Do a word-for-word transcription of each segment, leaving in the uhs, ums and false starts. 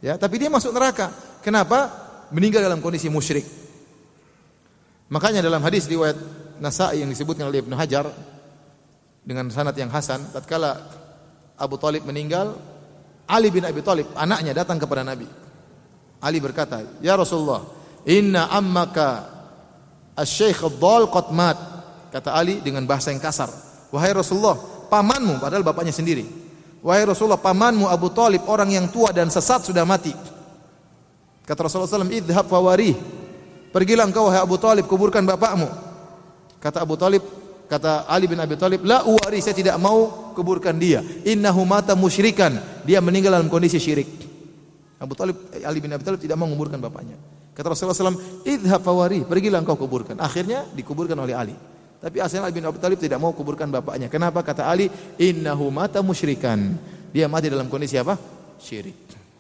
Ya, tapi dia masuk neraka. Kenapa? Meninggal dalam kondisi musyrik. Makanya dalam hadis riwayat Nasa'i yang disebutkan oleh Ibnu Hajar dengan sanad yang hasan, tatkala Abu Thalib meninggal, Ali bin Abi Thalib, anaknya, datang kepada Nabi. Ali berkata, "Ya Rasulullah, inna ammaka asy-syaikh ad-dhal qad mat." Kata Ali dengan bahasa yang kasar, "Wahai Rasulullah, pamanmu," padahal bapaknya sendiri, "Wahai Rasulullah, pamanmu Abu Thalib, orang yang tua dan sesat, sudah mati." Kata Rasulullah sallallahu alaihi wasallam, "Idhhab fawarih." Pergilah engkau wahai Abu Thalib, kuburkan bapakmu. Kata Abu Thalib, kata Ali bin Abi Thalib, "La uwari, saya tidak mau kuburkan dia. Innahu mata musyrikan." Dia meninggal dalam kondisi syirik. Abu Thalib, Ali bin Abi Thalib tidak mau kuburkan bapaknya. Kata Rasulullah sallallahu alaihi wasallam, "Idhhab fawari." Pergilah engkau kuburkan. Akhirnya dikuburkan oleh Ali. Tapi asalnya Ali bin Abi Thalib tidak mau kuburkan bapaknya. Kenapa? Kata Ali, "Innahu mata musyrikan." Dia mati dalam kondisi apa? Syirik.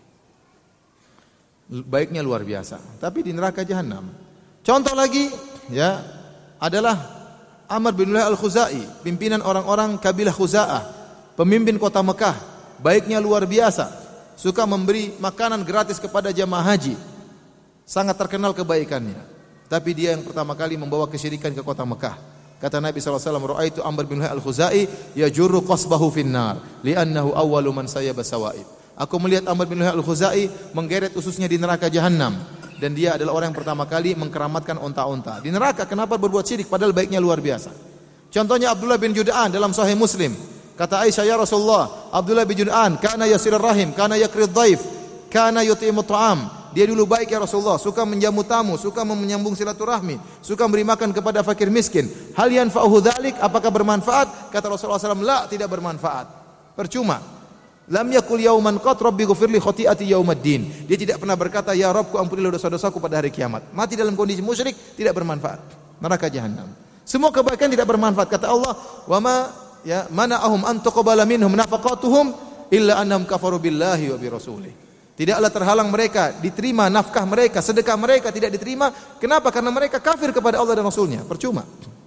Baiknya luar biasa, tapi di neraka jahanam. Contoh lagi ya adalah Amr bin Lu'ay al-Khuzai, pimpinan orang-orang kabilah Khuza'ah, pemimpin kota Mekah. Baiknya luar biasa, suka memberi makanan gratis kepada jamaah haji. Sangat terkenal kebaikannya. Tapi dia yang pertama kali membawa kesyirikan ke kota Mekah. Kata Nabi sallallahu alaihi wasallam, "Ra'aitu Amr bin Lu'ay al-Khuzai yajurru qasbahu finnar, li'annahu awwalu man sayyaba sawaib." Aku melihat Amr bin Lu'ay al-Khuzai menggeret ususnya di neraka jahanam, dan dia adalah orang yang pertama kali mengkeramatkan onta-onta di neraka. Kenapa berbuat syirik padahal baiknya luar biasa? Contohnya Abdullah bin Jud'an dalam Sahih Muslim. Kata Aisyah, "Ya Rasulullah, Abdullah bin Jud'an kana yasirur rahim, kana yakrid dhaif, kana yut'imu ta'am." Dia dulu baik ya Rasulullah, suka menjamu tamu, suka menyambung silaturahmi, suka memberi makan kepada fakir miskin. Hal yanfa'uhu dzalik, apakah bermanfaat? Kata Rasulullah sallallahu alaihi wasallam, "La, tidak bermanfaat. Percuma. Lam yakul yauman qat rabbi ghfirli khati'ati yaumaddin." Dia tidak pernah berkata, "Ya Rabbku, ampunilah dosa-dosaku pada hari kiamat." Mati dalam kondisi musyrik, tidak bermanfaat. Neraka jahanam. Semua kebaikan tidak bermanfaat. Kata Allah, "Wa ma ya mana'ahum an tuqbala minhum nafaqatuhum illa annahum kafaru billahi wa bi rasulih." Tidaklah terhalang mereka diterima nafkah mereka, sedekah mereka tidak diterima. Kenapa? Karena mereka kafir kepada Allah dan Rasulnya. Percuma.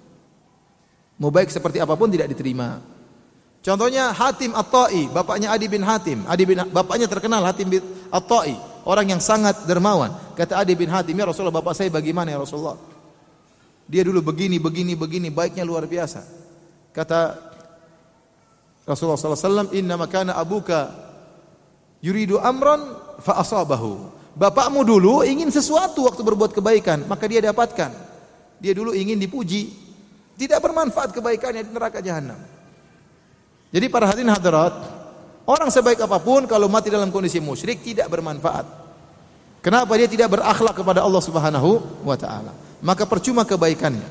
Mau baik seperti apapun tidak diterima. Contohnya Hatim At-Tai, bapaknya Adi bin Hatim. Adi bin bapaknya terkenal Hatim bin At-Tai, orang yang sangat dermawan. Kata Adi bin Hatim, "Ya Rasulullah, bapak saya bagaimana ya Rasulullah? Dia dulu begini, begini, begini, baiknya luar biasa." Kata Rasulullah sallallahu alaihi wasallam, "Inna makana abuka yuridu amran fa asabahu." Bapakmu dulu ingin sesuatu waktu berbuat kebaikan, maka dia dapatkan. Dia dulu ingin dipuji, tidak bermanfaat kebaikannya, di neraka jahanam. Jadi para hadirin hadirat, orang sebaik apapun kalau mati dalam kondisi musyrik tidak bermanfaat. Kenapa? Dia tidak berakhlak kepada Allah Subhanahu wa taala. Maka percuma kebaikannya.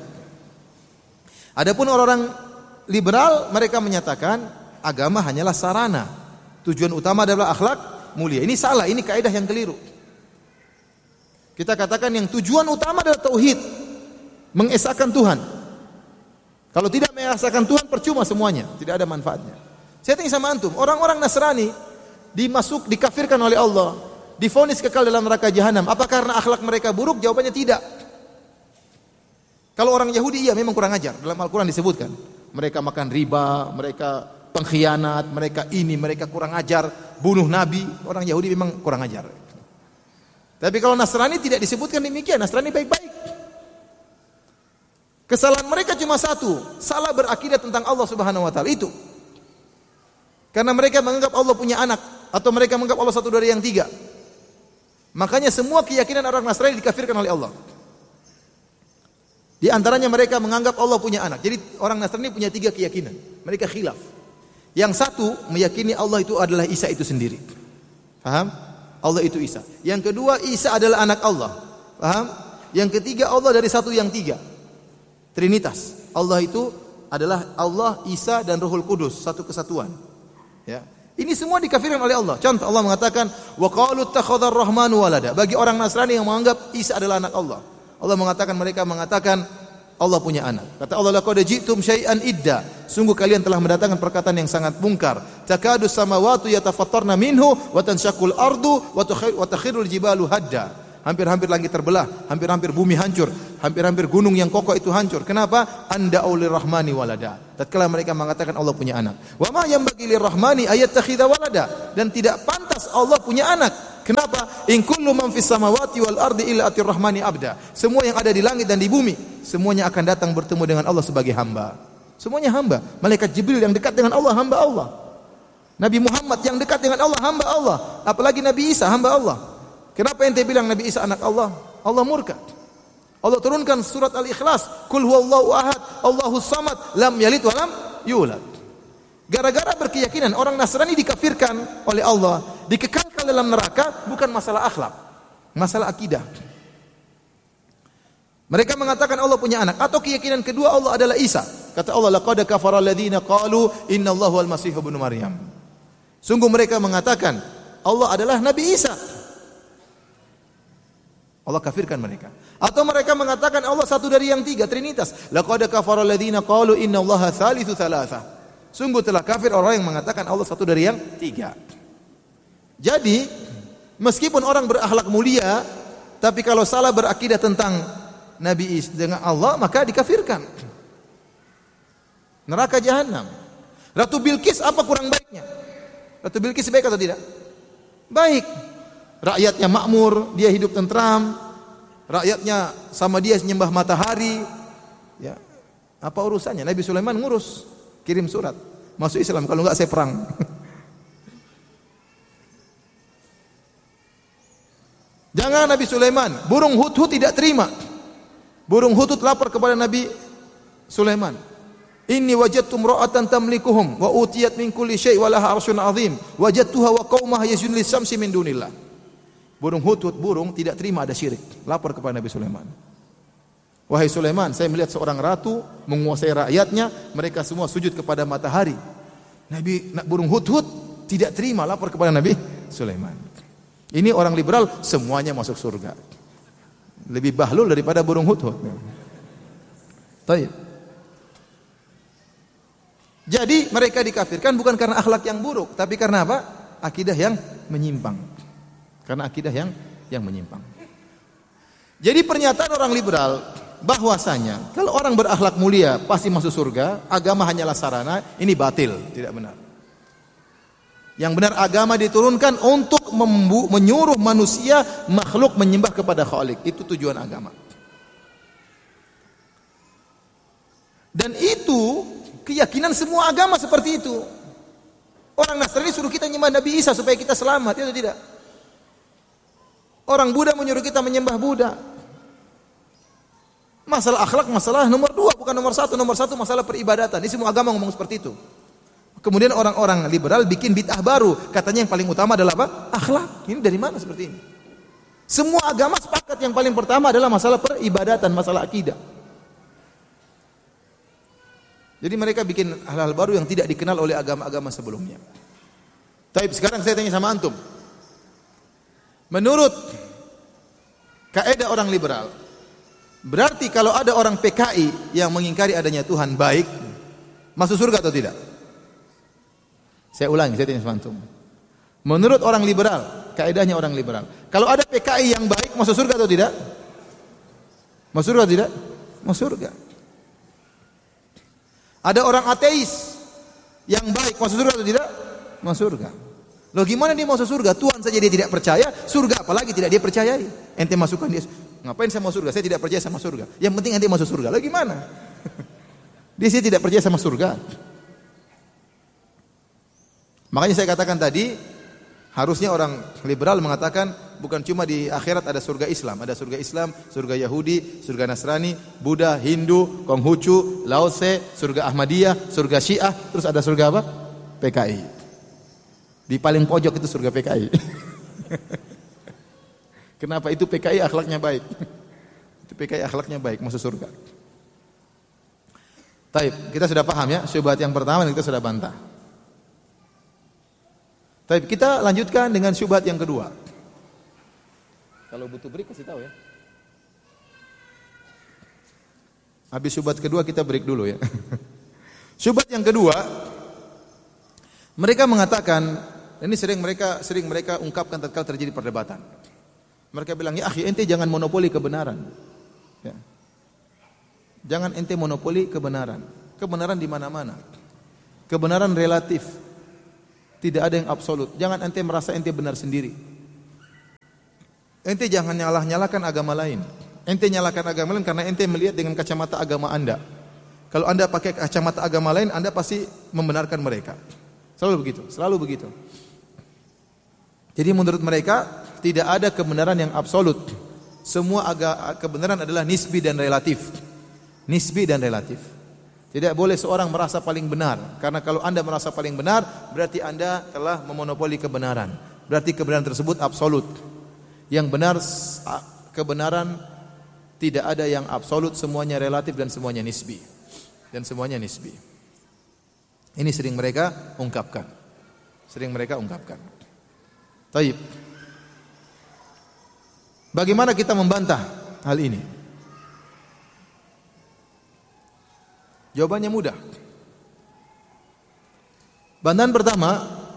Adapun orang-orang liberal, mereka menyatakan agama hanyalah sarana. Tujuan utama adalah akhlak mulia. Ini salah, ini kaidah yang keliru. Kita katakan yang tujuan utama adalah tauhid, mengesahkan Tuhan. Kalau tidak mengesahkan Tuhan, percuma semuanya, tidak ada manfaatnya. Saya tanya sama antum, orang-orang Nasrani dimasuk dikafirkan oleh Allah, divonis kekal dalam neraka jahanam. Apa karena akhlak mereka buruk? Jawabannya tidak. Kalau orang Yahudi, iya memang kurang ajar. Dalam Al-Quran disebutkan, mereka makan riba, mereka pengkhianat, mereka ini, mereka kurang ajar, bunuh Nabi. Orang Yahudi memang kurang ajar. Tapi kalau Nasrani tidak disebutkan demikian, Nasrani baik-baik. Kesalahan mereka cuma satu, salah berakidah tentang Allah Subhanahu wa taala, itu. Karena mereka menganggap Allah punya anak, atau mereka menganggap Allah satu dari yang tiga. Makanya semua keyakinan orang Nasrani dikafirkan oleh Allah. Di antaranya mereka menganggap Allah punya anak. Jadi orang Nasrani punya tiga keyakinan. Mereka khilaf. Yang satu meyakini Allah itu adalah Isa itu sendiri. Paham? Allah itu Isa. Yang kedua, Isa adalah anak Allah. Paham? Yang ketiga, Allah dari satu yang tiga. Trinitas. Allah itu adalah Allah, Isa dan Ruhul Kudus, satu kesatuan. Ya. Ini semua dikafirkan oleh Allah. Contoh, Allah mengatakan, "Wa qalu ittakhadhar rahmanu walada." Bagi orang Nasrani yang menganggap Isa adalah anak Allah, Allah mengatakan, mereka mengatakan Allah punya anak. Kata Allah, "Laqad ji'tum syai'an idda." Sungguh kalian telah mendatangkan perkataan yang sangat mungkar. "Takadus samawati yatafattarna minhu wa tanshaqqul ardu wa takhirul jibalu hadda." Hampir-hampir langit terbelah, hampir-hampir bumi hancur, hampir-hampir gunung yang kokoh itu hancur. Kenapa? Anda aulir rahmani walada. Tatkala mereka mengatakan Allah punya anak. Wa ma yanbaghi lirrahmani ayattakhidha walada. Dan tidak pantas Allah punya anak. Kenapa? In kullu man fis samawati wal ardi illa atir rahmani abda. Semua yang ada di langit dan di bumi, semuanya akan datang bertemu dengan Allah sebagai hamba. Semuanya hamba. Malaikat Jibril yang dekat dengan Allah, hamba Allah. Nabi Muhammad yang dekat dengan Allah, hamba Allah. Apalagi Nabi Isa, hamba Allah. Kenapa ente bilang Nabi Isa anak Allah? Allah murka. Allah turunkan surat Al-Ikhlas, Qul huwallahu ahad, Allahus samad, lam yalid wa lam yulad. Gara-gara berkeyakinan orang Nasrani dikafirkan oleh Allah, dikekalkan dalam neraka, bukan masalah akhlak, masalah akidah. Mereka mengatakan Allah punya anak, atau keyakinan kedua Allah adalah Isa. Kata Allah, laqad kafara alladziina qalu innallaha wal masih ibnu Maryam. Sungguh mereka mengatakan Allah adalah Nabi Isa. Allah kafirkan mereka. Atau mereka mengatakan Allah satu dari yang tiga, Trinitas. Laqad kafara alladziina qalu innallaha tsalitsu tsalatsah. Sungguh telah kafir orang yang mengatakan Allah satu dari yang tiga. Jadi, meskipun orang berakhlak mulia, tapi kalau salah berakidah tentang Nabi Isa dengan Allah, maka dikafirkan. Neraka jahanam. Ratu Bilqis apa kurang baiknya? Ratu Bilqis baik atau tidak? Baik. Rakyatnya makmur, dia hidup tentram. Rakyatnya sama dia menyembah matahari. Ya. Apa urusannya? Nabi Sulaiman ngurus, kirim surat, masuk Islam, kalau enggak saya perang. Jangan Nabi Sulaiman, burung hudhud tidak terima. Burung hudhud lapor kepada Nabi Sulaiman. Inni wajadtu imra'atan tamlikuhum wa utiyat min kulli syai' wa laha 'arsyun 'azim. Wajadtuha wa qaumaha yasjudun lis-syamsi min dunillah. Burung hudhud, burung tidak terima ada syirik. Lapor kepada Nabi Sulaiman. Wahai Sulaiman, saya melihat seorang ratu menguasai rakyatnya, mereka semua sujud kepada matahari. Nabi burung hudhud tidak terima, lapor kepada Nabi Sulaiman. Ini orang liberal semuanya masuk surga. Lebih bahlul daripada burung hudhud. Baik. Jadi mereka dikafirkan bukan karena akhlak yang buruk, tapi karena apa? Akidah yang menyimpang. Karena akidah yang yang menyimpang. Jadi pernyataan orang liberal bahwasanya kalau orang berakhlak mulia pasti masuk surga, agama hanyalah sarana, ini batil, tidak benar. Yang benar agama diturunkan untuk membu- menyuruh manusia makhluk menyembah kepada Khalik. Itu tujuan agama. Dan itu keyakinan semua agama seperti itu. Orang Nasrani suruh kita menyembah Nabi Isa supaya kita selamat, itu tidak. Orang Buddha menyuruh kita menyembah Buddha. Masalah akhlak masalah nomor dua, bukan nomor satu. Nomor satu masalah peribadatan. Ini semua agama ngomong seperti itu. Kemudian orang-orang liberal bikin bid'ah baru. Katanya yang paling utama adalah apa? Akhlak. Ini dari mana seperti ini? Semua agama sepakat yang paling pertama adalah masalah peribadatan, masalah akidah. Jadi mereka bikin hal-hal baru yang tidak dikenal oleh agama-agama sebelumnya. Tapi sekarang saya tanya sama antum. Menurut kaidah orang liberal, berarti kalau ada orang P K I yang mengingkari adanya Tuhan baik, masuk surga atau tidak? Saya ulangi, saya tanya sama antum. Menurut orang liberal, kaidahnya orang liberal, kalau ada P K I yang baik, masuk surga atau tidak? Masuk surga atau tidak? Masuk surga. Ada orang ateis yang baik, masuk surga atau tidak? Masuk surga. Loh gimana dia masuk surga? Tuhan saja dia tidak percaya, surga apalagi tidak dia percayai. Ente masukkan dia, ngapain saya masuk surga? Saya tidak percaya sama surga. Yang penting ente masuk surga. Loh gimana? Dia sih tidak percaya sama surga. Makanya saya katakan tadi, harusnya orang liberal mengatakan bukan cuma di akhirat ada surga Islam, ada surga Islam, surga Yahudi, surga Nasrani, Buddha, Hindu, Konghucu, Laose, surga Ahmadiyah, surga Syiah, terus ada surga apa? P K I. Di paling pojok itu surga P K I. Kenapa? Itu P K I akhlaknya baik. Itu P K I akhlaknya baik, masuk surga. Taib, kita sudah paham ya, syubhat yang pertama dan kita sudah bantah. Taib, kita lanjutkan dengan syubhat yang kedua. Kalau butuh break kasih tahu ya. Habis syubhat kedua kita break dulu ya. Syubhat yang kedua, mereka mengatakan, ini sering mereka sering mereka ungkapkan tatkala terjadi perdebatan. Mereka bilang, ya akhi, ente jangan monopoli kebenaran. Ya. Jangan ente monopoli kebenaran. Kebenaran di mana-mana. Kebenaran relatif. Tidak ada yang absolut. Jangan ente merasa ente benar sendiri. Ente jangan nyalah-nyalahkan agama lain. Ente nyalahkan agama lain karena ente melihat dengan kacamata agama Anda. Kalau Anda pakai kacamata agama lain, Anda pasti membenarkan mereka. Selalu begitu, selalu begitu. Jadi menurut mereka tidak ada kebenaran yang absolut. Semua aga, kebenaran adalah nisbi dan relatif. Nisbi dan relatif. Tidak boleh seorang merasa paling benar. Karena kalau Anda merasa paling benar, berarti Anda telah memonopoli kebenaran. Berarti kebenaran tersebut absolut. Yang benar, kebenaran tidak ada yang absolut, semuanya relatif dan semuanya nisbi. Dan semuanya nisbi. Ini sering mereka ungkapkan. Sering mereka ungkapkan. Taib. Bagaimana kita membantah hal ini? Jawabannya mudah. Bantahan pertama,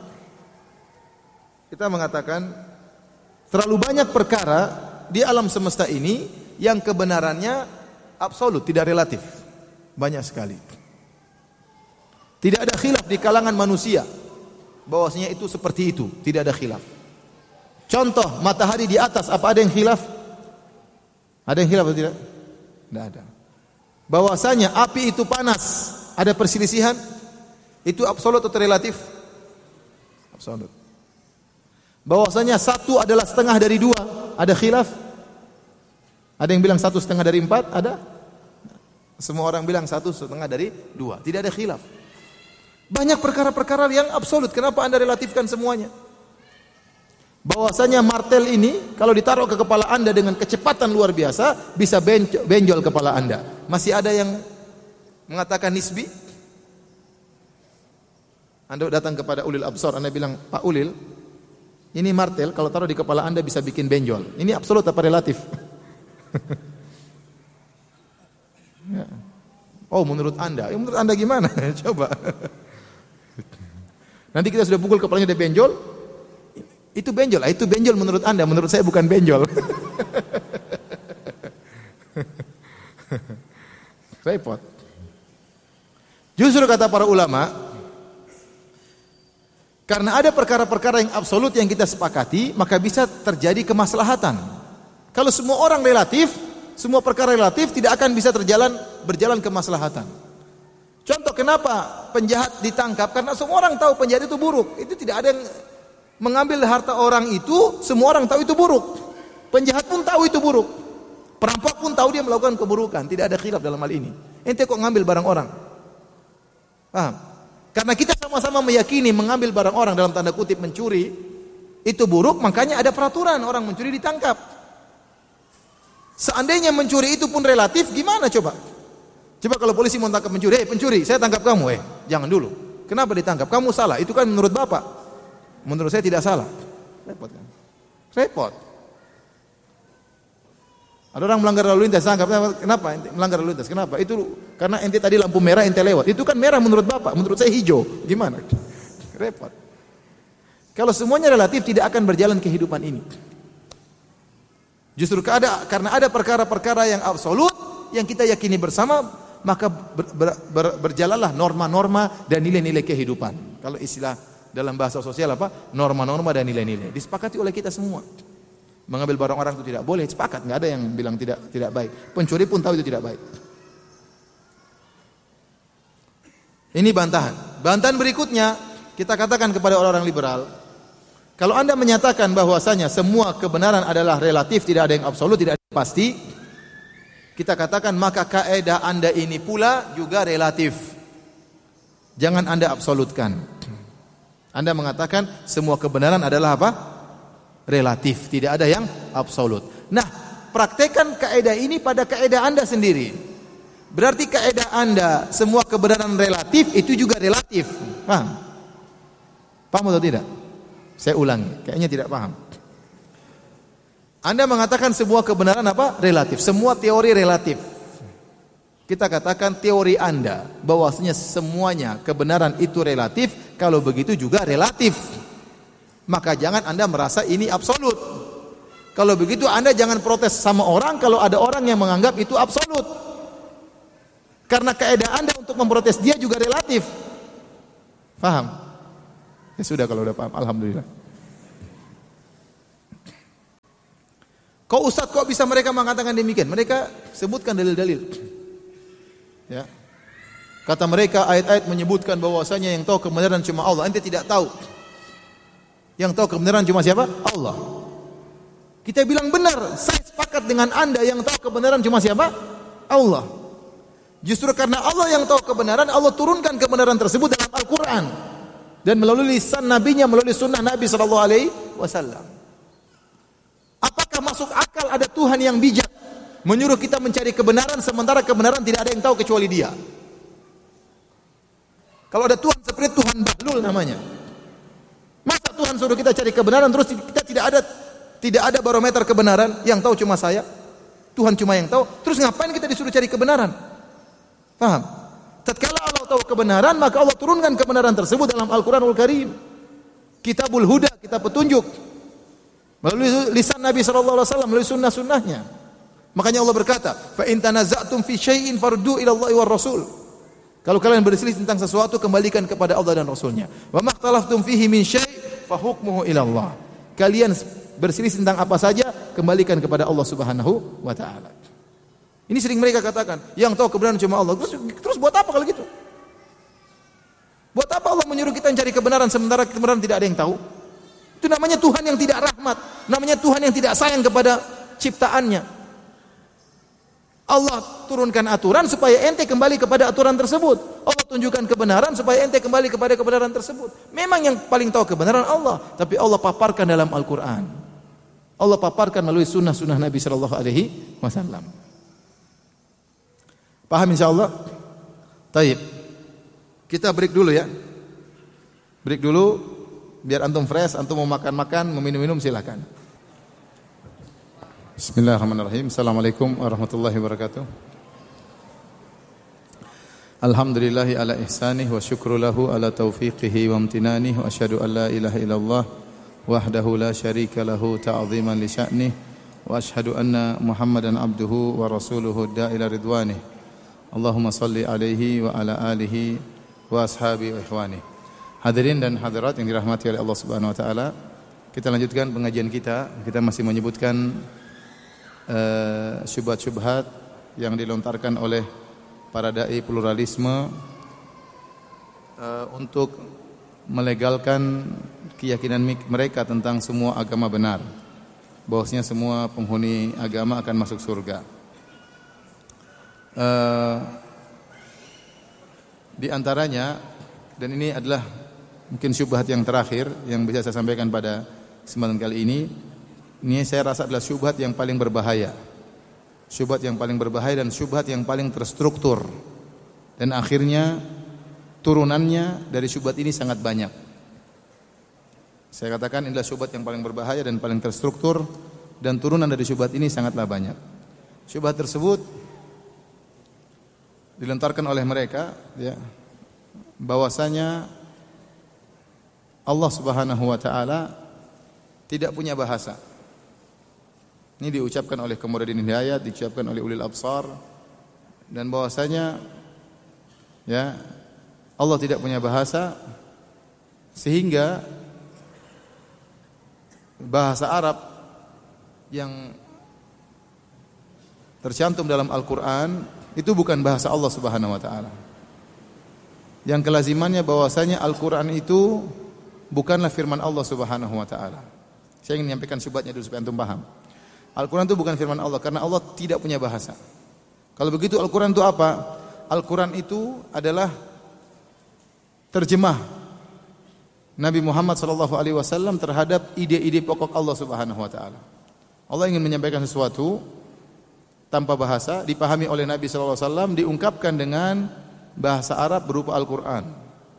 kita mengatakan terlalu banyak perkara di alam semesta ini yang kebenarannya absolut, tidak relatif. Banyak sekali. Tidak ada khilaf di kalangan manusia bahwasanya itu seperti itu, tidak ada khilaf. Contoh, matahari di atas, apa ada yang khilaf? Ada yang khilaf atau tidak? Tidak ada. Bahwasanya api itu panas, ada perselisihan? Itu absolut atau relatif? Absolut. Bahwasanya satu adalah setengah dari dua, ada khilaf? Ada yang bilang satu setengah dari empat? Ada? Semua orang bilang satu setengah dari dua. Tidak ada khilaf. Banyak perkara-perkara yang absolut. Kenapa Anda relatifkan semuanya? Bahwasanya martel ini kalau ditaruh ke kepala Anda dengan kecepatan luar biasa bisa benjol kepala Anda. Masih ada yang mengatakan nisbi? Anda datang kepada ulil absar, Anda bilang, Pak Ulil, ini martel kalau taruh di kepala Anda bisa bikin benjol. Ini absolut apa relatif? Ya. Oh, menurut Anda. Ya, menurut Anda gimana? Coba. Nanti kita sudah pukul kepalanya dia benjol. Itu benjol. Ah, itu benjol menurut Anda. Menurut saya bukan benjol. Repot. Justru kata para ulama, karena ada perkara-perkara yang absolut yang kita sepakati, maka bisa terjadi kemaslahatan. Kalau semua orang relatif, semua perkara relatif tidak akan bisa terjalan berjalan kemaslahatan. Contoh kenapa penjahat ditangkap? Karena semua orang tahu penjahat itu buruk. Itu tidak ada yang mengambil harta orang itu, semua orang tahu itu buruk. Penjahat pun tahu itu buruk. Perampok pun tahu dia melakukan keburukan. Tidak ada khilaf dalam hal ini. Ente kok ngambil barang orang? Paham? Karena kita sama-sama meyakini mengambil barang orang dalam tanda kutip mencuri itu buruk, makanya ada peraturan orang mencuri ditangkap. Seandainya mencuri itu pun relatif, gimana coba? Coba kalau polisi mau tangkap mencuri, "Hei pencuri, saya tangkap kamu." Eh, jangan dulu. Kenapa ditangkap? Kamu salah. Itu kan menurut Bapak. Menurut saya tidak salah. Repot kan? Repot. Ada orang melanggar lalu lintas, tangkap. Kenapa ente melanggar lalu lintas? Kenapa? Itu karena ente tadi lampu merah, ente lewat. Itu kan merah menurut Bapak, menurut saya hijau. Gimana? Repot. Kalau semuanya relatif tidak akan berjalan kehidupan ini. Justru ada, karena ada perkara-perkara yang absolut yang kita yakini bersama, maka ber, ber, ber, berjalanlah norma-norma dan nilai-nilai kehidupan. Kalau istilah dalam bahasa sosial apa? Norma-norma dan nilai-nilai. Disepakati oleh kita semua. Mengambil barang orang itu tidak boleh, sepakat, nggak ada yang bilang tidak tidak baik. Pencuri pun tahu itu tidak baik. Ini bantahan. Bantahan berikutnya kita katakan kepada orang-orang liberal, kalau Anda menyatakan bahwasanya semua kebenaran adalah relatif, tidak ada yang absolut, tidak ada yang pasti, kita katakan maka kaidah Anda ini pula juga relatif. Jangan Anda absolutkan. Anda mengatakan semua kebenaran adalah apa? Relatif, tidak ada yang absolut. Nah, praktekkan kaidah ini pada kaidah Anda sendiri. Berarti kaidah Anda semua kebenaran relatif itu juga relatif. Paham? Paham atau tidak? Saya ulangi, kayaknya tidak paham. Anda mengatakan semua kebenaran apa? Relatif. Semua teori relatif. Kita katakan teori Anda bahwasanya semuanya kebenaran itu relatif, kalau begitu juga relatif. Maka jangan Anda merasa ini absolut. Kalau begitu Anda jangan protes sama orang kalau ada orang yang menganggap itu absolut. Karena kaidah Anda untuk memprotes dia juga relatif. Paham? Ya sudah kalau udah paham, alhamdulillah. Kok Ustaz kok bisa mereka mengatakan demikian? Mereka sebutkan dalil-dalil. Ya. Kata mereka ayat-ayat menyebutkan bahwasanya yang tahu kebenaran cuma Allah. Ente tidak tahu. Yang tahu kebenaran cuma siapa? Allah. Kita bilang benar, saya sepakat dengan Anda, yang tahu kebenaran cuma siapa? Allah. Justru karena Allah yang tahu kebenaran, Allah turunkan kebenaran tersebut dalam Al-Quran dan melalui lisan nabinya, melalui sunnah Nabi sallallahu alaihi wasallam. Apakah masuk akal ada Tuhan yang bijak menyuruh kita mencari kebenaran sementara kebenaran tidak ada yang tahu kecuali Dia? Kalau ada Tuhan seperti Tuhan Bahlul namanya, masa Tuhan suruh kita cari kebenaran terus kita tidak ada tidak ada barometer kebenaran, yang tahu cuma saya, Tuhan cuma yang tahu, terus ngapain kita disuruh cari kebenaran? Paham? Tatkala Allah tahu kebenaran, maka Allah turunkan kebenaran tersebut dalam Al-Quranul Karim, Kitabul Huda, kitab petunjuk, melalui lisan Nabi sallallahu alaihi wasallam, melalui sunnah-sunnahnya. Makanya Allah berkata, fa in tanaza'tum fi syai'in faruddu ila Allahi war Rasul. Kalau kalian berselisih tentang sesuatu, kembalikan kepada Allah dan Rasulnya. Wa makhtalaftum fihi min syai' fa hukmuhu ila Allah. Kalian berselisih tentang apa saja, kembalikan kepada Allah Subhanahu wa taala. Ini sering mereka katakan, yang tahu kebenaran cuma Allah. Terus, terus buat apa kalau gitu? Buat apa Allah menyuruh kita mencari kebenaran sementara kebenaran tidak ada yang tahu? Itu namanya Tuhan yang tidak rahmat, namanya Tuhan yang tidak sayang kepada ciptaannya. Allah turunkan aturan supaya ente kembali kepada aturan tersebut. Allah tunjukkan kebenaran supaya ente kembali kepada kebenaran tersebut. Memang yang paling tahu kebenaran Allah, tapi Allah paparkan dalam Al-Quran. Allah paparkan melalui sunnah-sunnah Nabi sallallahu alaihi wasallam. Paham insyaallah? Taib. Kita break dulu ya. Break dulu biar antum fresh, antum mau makan-makan, mau minum-minum silakan. Bismillahirrahmanirrahim. Assalamualaikum warahmatullahi wabarakatuh. Alhamdulillahi ala ihsanih wa syukru lahu ala taufiqihi wa amtinanih wa asyhadu an la ilaha illallah wahdahu la syarika lahu ta'ziman li sya'nih wa asyhadu anna Muhammadan abduhu wa rasuluhu da'ila ridwanih. Allahumma salli alaihi wa ala alihi wa ashabi wa ikhwani. Hadirin dan hadirat yang dirahmati oleh Allah Subhanahu wa taala, kita lanjutkan pengajian kita. Kita masih menyebutkan Uh, syubhat-syubhat yang dilontarkan oleh para dai pluralisme uh, untuk melegalkan keyakinan mereka tentang semua agama benar, bahwasanya semua penghuni agama akan masuk surga. Uh, di antaranya, dan ini adalah mungkin syubhat yang terakhir yang bisa saya sampaikan pada kesempatan kali ini. Ini saya rasa adalah syubhat yang paling berbahaya. Syubhat yang paling berbahaya dan syubhat yang paling terstruktur. Dan akhirnya turunannya dari syubhat ini sangat banyak. Saya katakan inilah syubhat yang paling berbahaya dan paling terstruktur, dan turunan dari syubhat ini sangatlah banyak. Syubhat tersebut dilontarkan oleh mereka, ya, bahwasanya Allah Subhanahu wa taala tidak punya bahasa. Ini diucapkan oleh Qamaruddin Hidayat, diucapkan oleh ulil absar, dan bahwasanya ya Allah tidak punya bahasa, sehingga bahasa Arab yang tercantum dalam Al-Qur'an itu bukan bahasa Allah Subhanahu wa taala. Yang kelazimannya bahwasanya Al-Qur'an itu bukanlah firman Allah Subhanahu wa taala. Saya ingin menyampaikan syubhatnya dulu supaya antum paham. Al-Quran itu bukan firman Allah karena Allah tidak punya bahasa. Kalau begitu Al-Quran itu apa? Al-Quran itu adalah terjemah Nabi Muhammad sallallahu alaihi wasallam terhadap ide-ide pokok Allah Subhanahu wa taala. Allah ingin menyampaikan sesuatu tanpa bahasa, dipahami oleh Nabi sallallahu alaihi wasallam, diungkapkan dengan bahasa Arab berupa Al-Quran.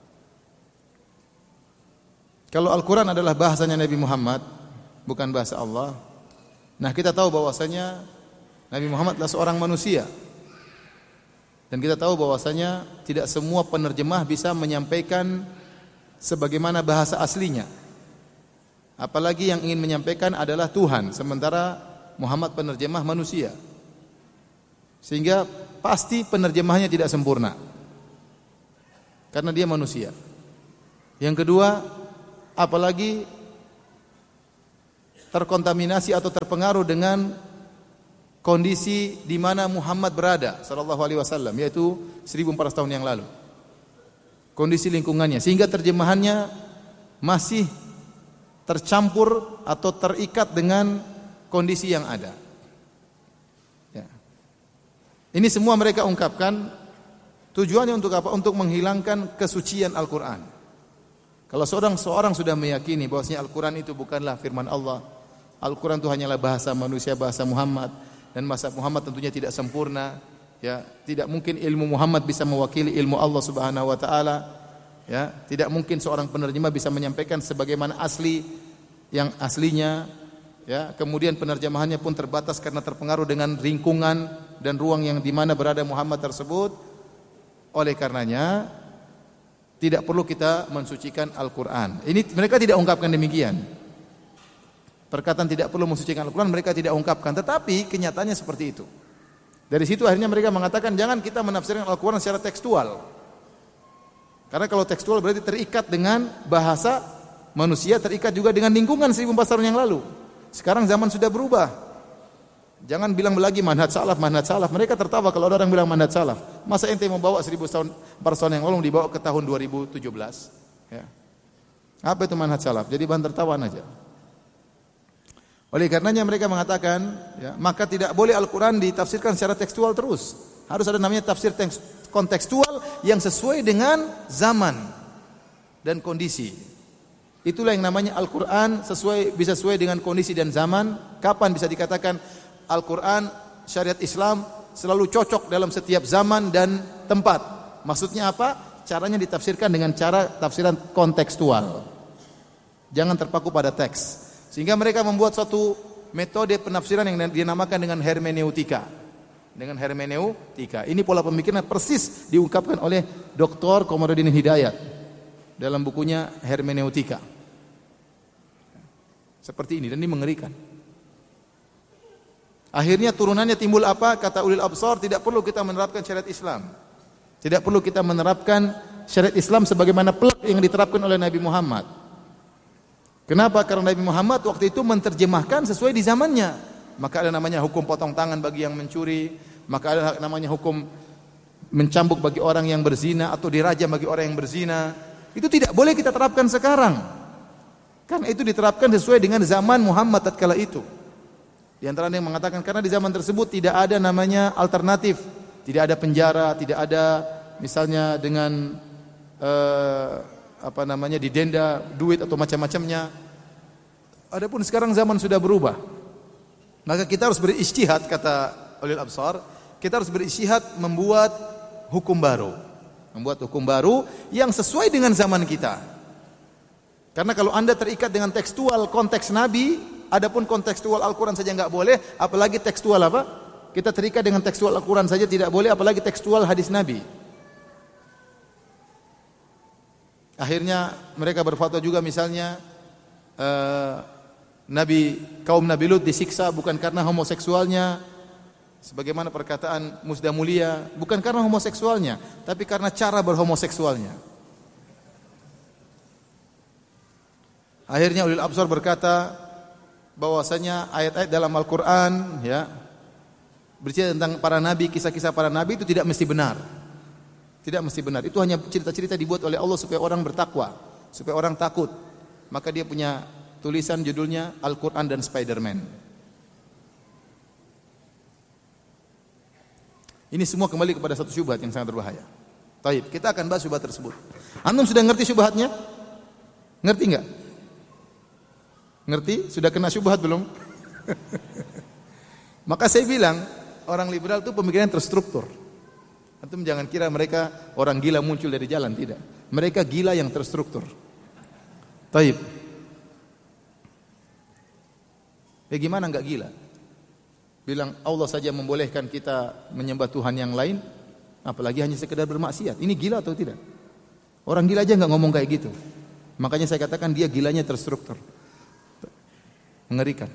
Kalau Al-Quran adalah bahasanya Nabi Muhammad, bukan bahasa Allah, nah kita tahu bahwasanya Nabi Muhammad adalah seorang manusia. Dan kita tahu bahwasanya tidak semua penerjemah bisa menyampaikan sebagaimana bahasa aslinya. Apalagi yang ingin menyampaikan adalah Tuhan, sementara Muhammad penerjemah manusia. Sehingga pasti penerjemahnya tidak sempurna. Karena dia manusia. Yang kedua, apalagi terkontaminasi atau terpengaruh dengan kondisi di mana Muhammad berada sallallahu alaihi wasallam, yaitu seribu empat ratus tahun yang lalu. Kondisi lingkungannya sehingga terjemahannya masih tercampur atau terikat dengan kondisi yang ada. Ya. Ini semua mereka ungkapkan tujuannya untuk apa? Untuk menghilangkan kesucian Al-Qur'an. Kalau seorang seorang sudah meyakini bahwasanya Al-Qur'an itu bukanlah firman Allah, Al-Qur'an itu hanyalah bahasa manusia, bahasa Muhammad, dan bahasa Muhammad tentunya tidak sempurna, ya, tidak mungkin ilmu Muhammad bisa mewakili ilmu Allah Subhanahu wa taala, ya, tidak mungkin seorang penerjemah bisa menyampaikan sebagaimana asli yang aslinya, ya, kemudian penerjemahannya pun terbatas karena terpengaruh dengan lingkungan dan ruang yang di mana berada Muhammad tersebut. Oleh karenanya tidak perlu kita mensucikan Al-Qur'an. Ini mereka tidak ungkapkan demikian. Perkataan tidak perlu mensucikan Al-Qur'an mereka tidak ungkapkan, tetapi kenyataannya seperti itu. Dari situ akhirnya mereka mengatakan jangan kita menafsirkan Al-Qur'an secara tekstual. Karena kalau tekstual berarti terikat dengan bahasa manusia, terikat juga dengan lingkungan seribu empat ratus tahun yang lalu. Sekarang zaman sudah berubah. Jangan bilang lagi manhaj salaf, manhaj salaf. Mereka tertawa kalau ada orang bilang manhaj salaf. Masa ente mau bawa seribu tahun, empat ratus tahun yang lalu dibawa ke tahun dua ribu tujuh belas? Ya. Apa itu manhaj salaf? Jadi bahan tertawaan aja. Oleh karenanya mereka mengatakan, ya, maka tidak boleh Al-Quran ditafsirkan secara tekstual terus. Harus ada namanya tafsir kontekstual yang sesuai dengan zaman dan kondisi. Itulah yang namanya Al-Quran sesuai, bisa sesuai dengan kondisi dan zaman. Kapan bisa dikatakan Al-Quran syariat Islam selalu cocok dalam setiap zaman dan tempat? Maksudnya apa? Caranya ditafsirkan dengan cara tafsiran kontekstual. Jangan terpaku pada teks. Sehingga mereka membuat suatu metode penafsiran yang dinamakan dengan hermeneutika. Dengan hermeneutika. Ini pola pemikiran persis diungkapkan oleh Doktor Komarudin Hidayat dalam bukunya Hermeneutika. Seperti ini, dan ini mengerikan. Akhirnya turunannya timbul apa? Kata ulil absar, tidak perlu kita menerapkan syariat Islam. Tidak perlu kita menerapkan syariat Islam sebagaimana plek yang diterapkan oleh Nabi Muhammad. Kenapa? Karena Nabi Muhammad waktu itu menerjemahkan sesuai di zamannya. Maka ada namanya hukum potong tangan bagi yang mencuri, maka ada namanya hukum mencambuk bagi orang yang berzina atau dirajam bagi orang yang berzina. Itu tidak boleh kita terapkan sekarang. Karena itu diterapkan sesuai dengan zaman Muhammad tatkala itu. Di antara yang mengatakan karena di zaman tersebut tidak ada namanya alternatif, tidak ada penjara, tidak ada misalnya dengan eh, apa namanya didenda duit atau macam-macamnya. Adapun sekarang zaman sudah berubah. Maka kita harus berijtihad, kata ulil absar, kita harus berijtihad membuat hukum baru. Membuat hukum baru yang sesuai dengan zaman kita. Karena kalau Anda terikat dengan tekstual konteks Nabi, adapun kontekstual Al-Quran saja enggak boleh, apalagi tekstual apa? Kita terikat dengan tekstual Al-Quran saja tidak boleh, apalagi tekstual hadis Nabi. Akhirnya mereka berfatwa juga misalnya uh, Nabi kaum Nabi Lut disiksa bukan karena homoseksualnya, sebagaimana perkataan Musda Mulia, bukan karena homoseksualnya, tapi karena cara berhomoseksualnya. Akhirnya ulil absar berkata bahwasanya ayat-ayat dalam Al-Qur'an, ya, bercerita tentang para nabi, kisah-kisah para nabi itu tidak mesti benar. Tidak mesti benar. Itu hanya cerita-cerita dibuat oleh Allah supaya orang bertakwa, supaya orang takut. Maka dia punya tulisan judulnya Al-Qur'an dan Spider-Man. Ini semua kembali kepada satu syubhat yang sangat berbahaya. Baik, kita akan bahas syubhat tersebut. Antum sudah ngerti syubhatnya? Ngerti enggak? Ngerti? Sudah kena syubhat belum? Maka saya bilang, orang liberal itu pemikiran terstruktur. Antum jangan kira mereka orang gila muncul dari jalan, tidak. Mereka gila yang terstruktur. Taib. Ya gimana enggak gila? Bilang Allah saja membolehkan kita menyembah Tuhan yang lain, apalagi hanya sekedar bermaksiat. Ini gila atau tidak? Orang gila aja enggak ngomong kayak gitu. Makanya saya katakan dia gilanya terstruktur. Mengerikan.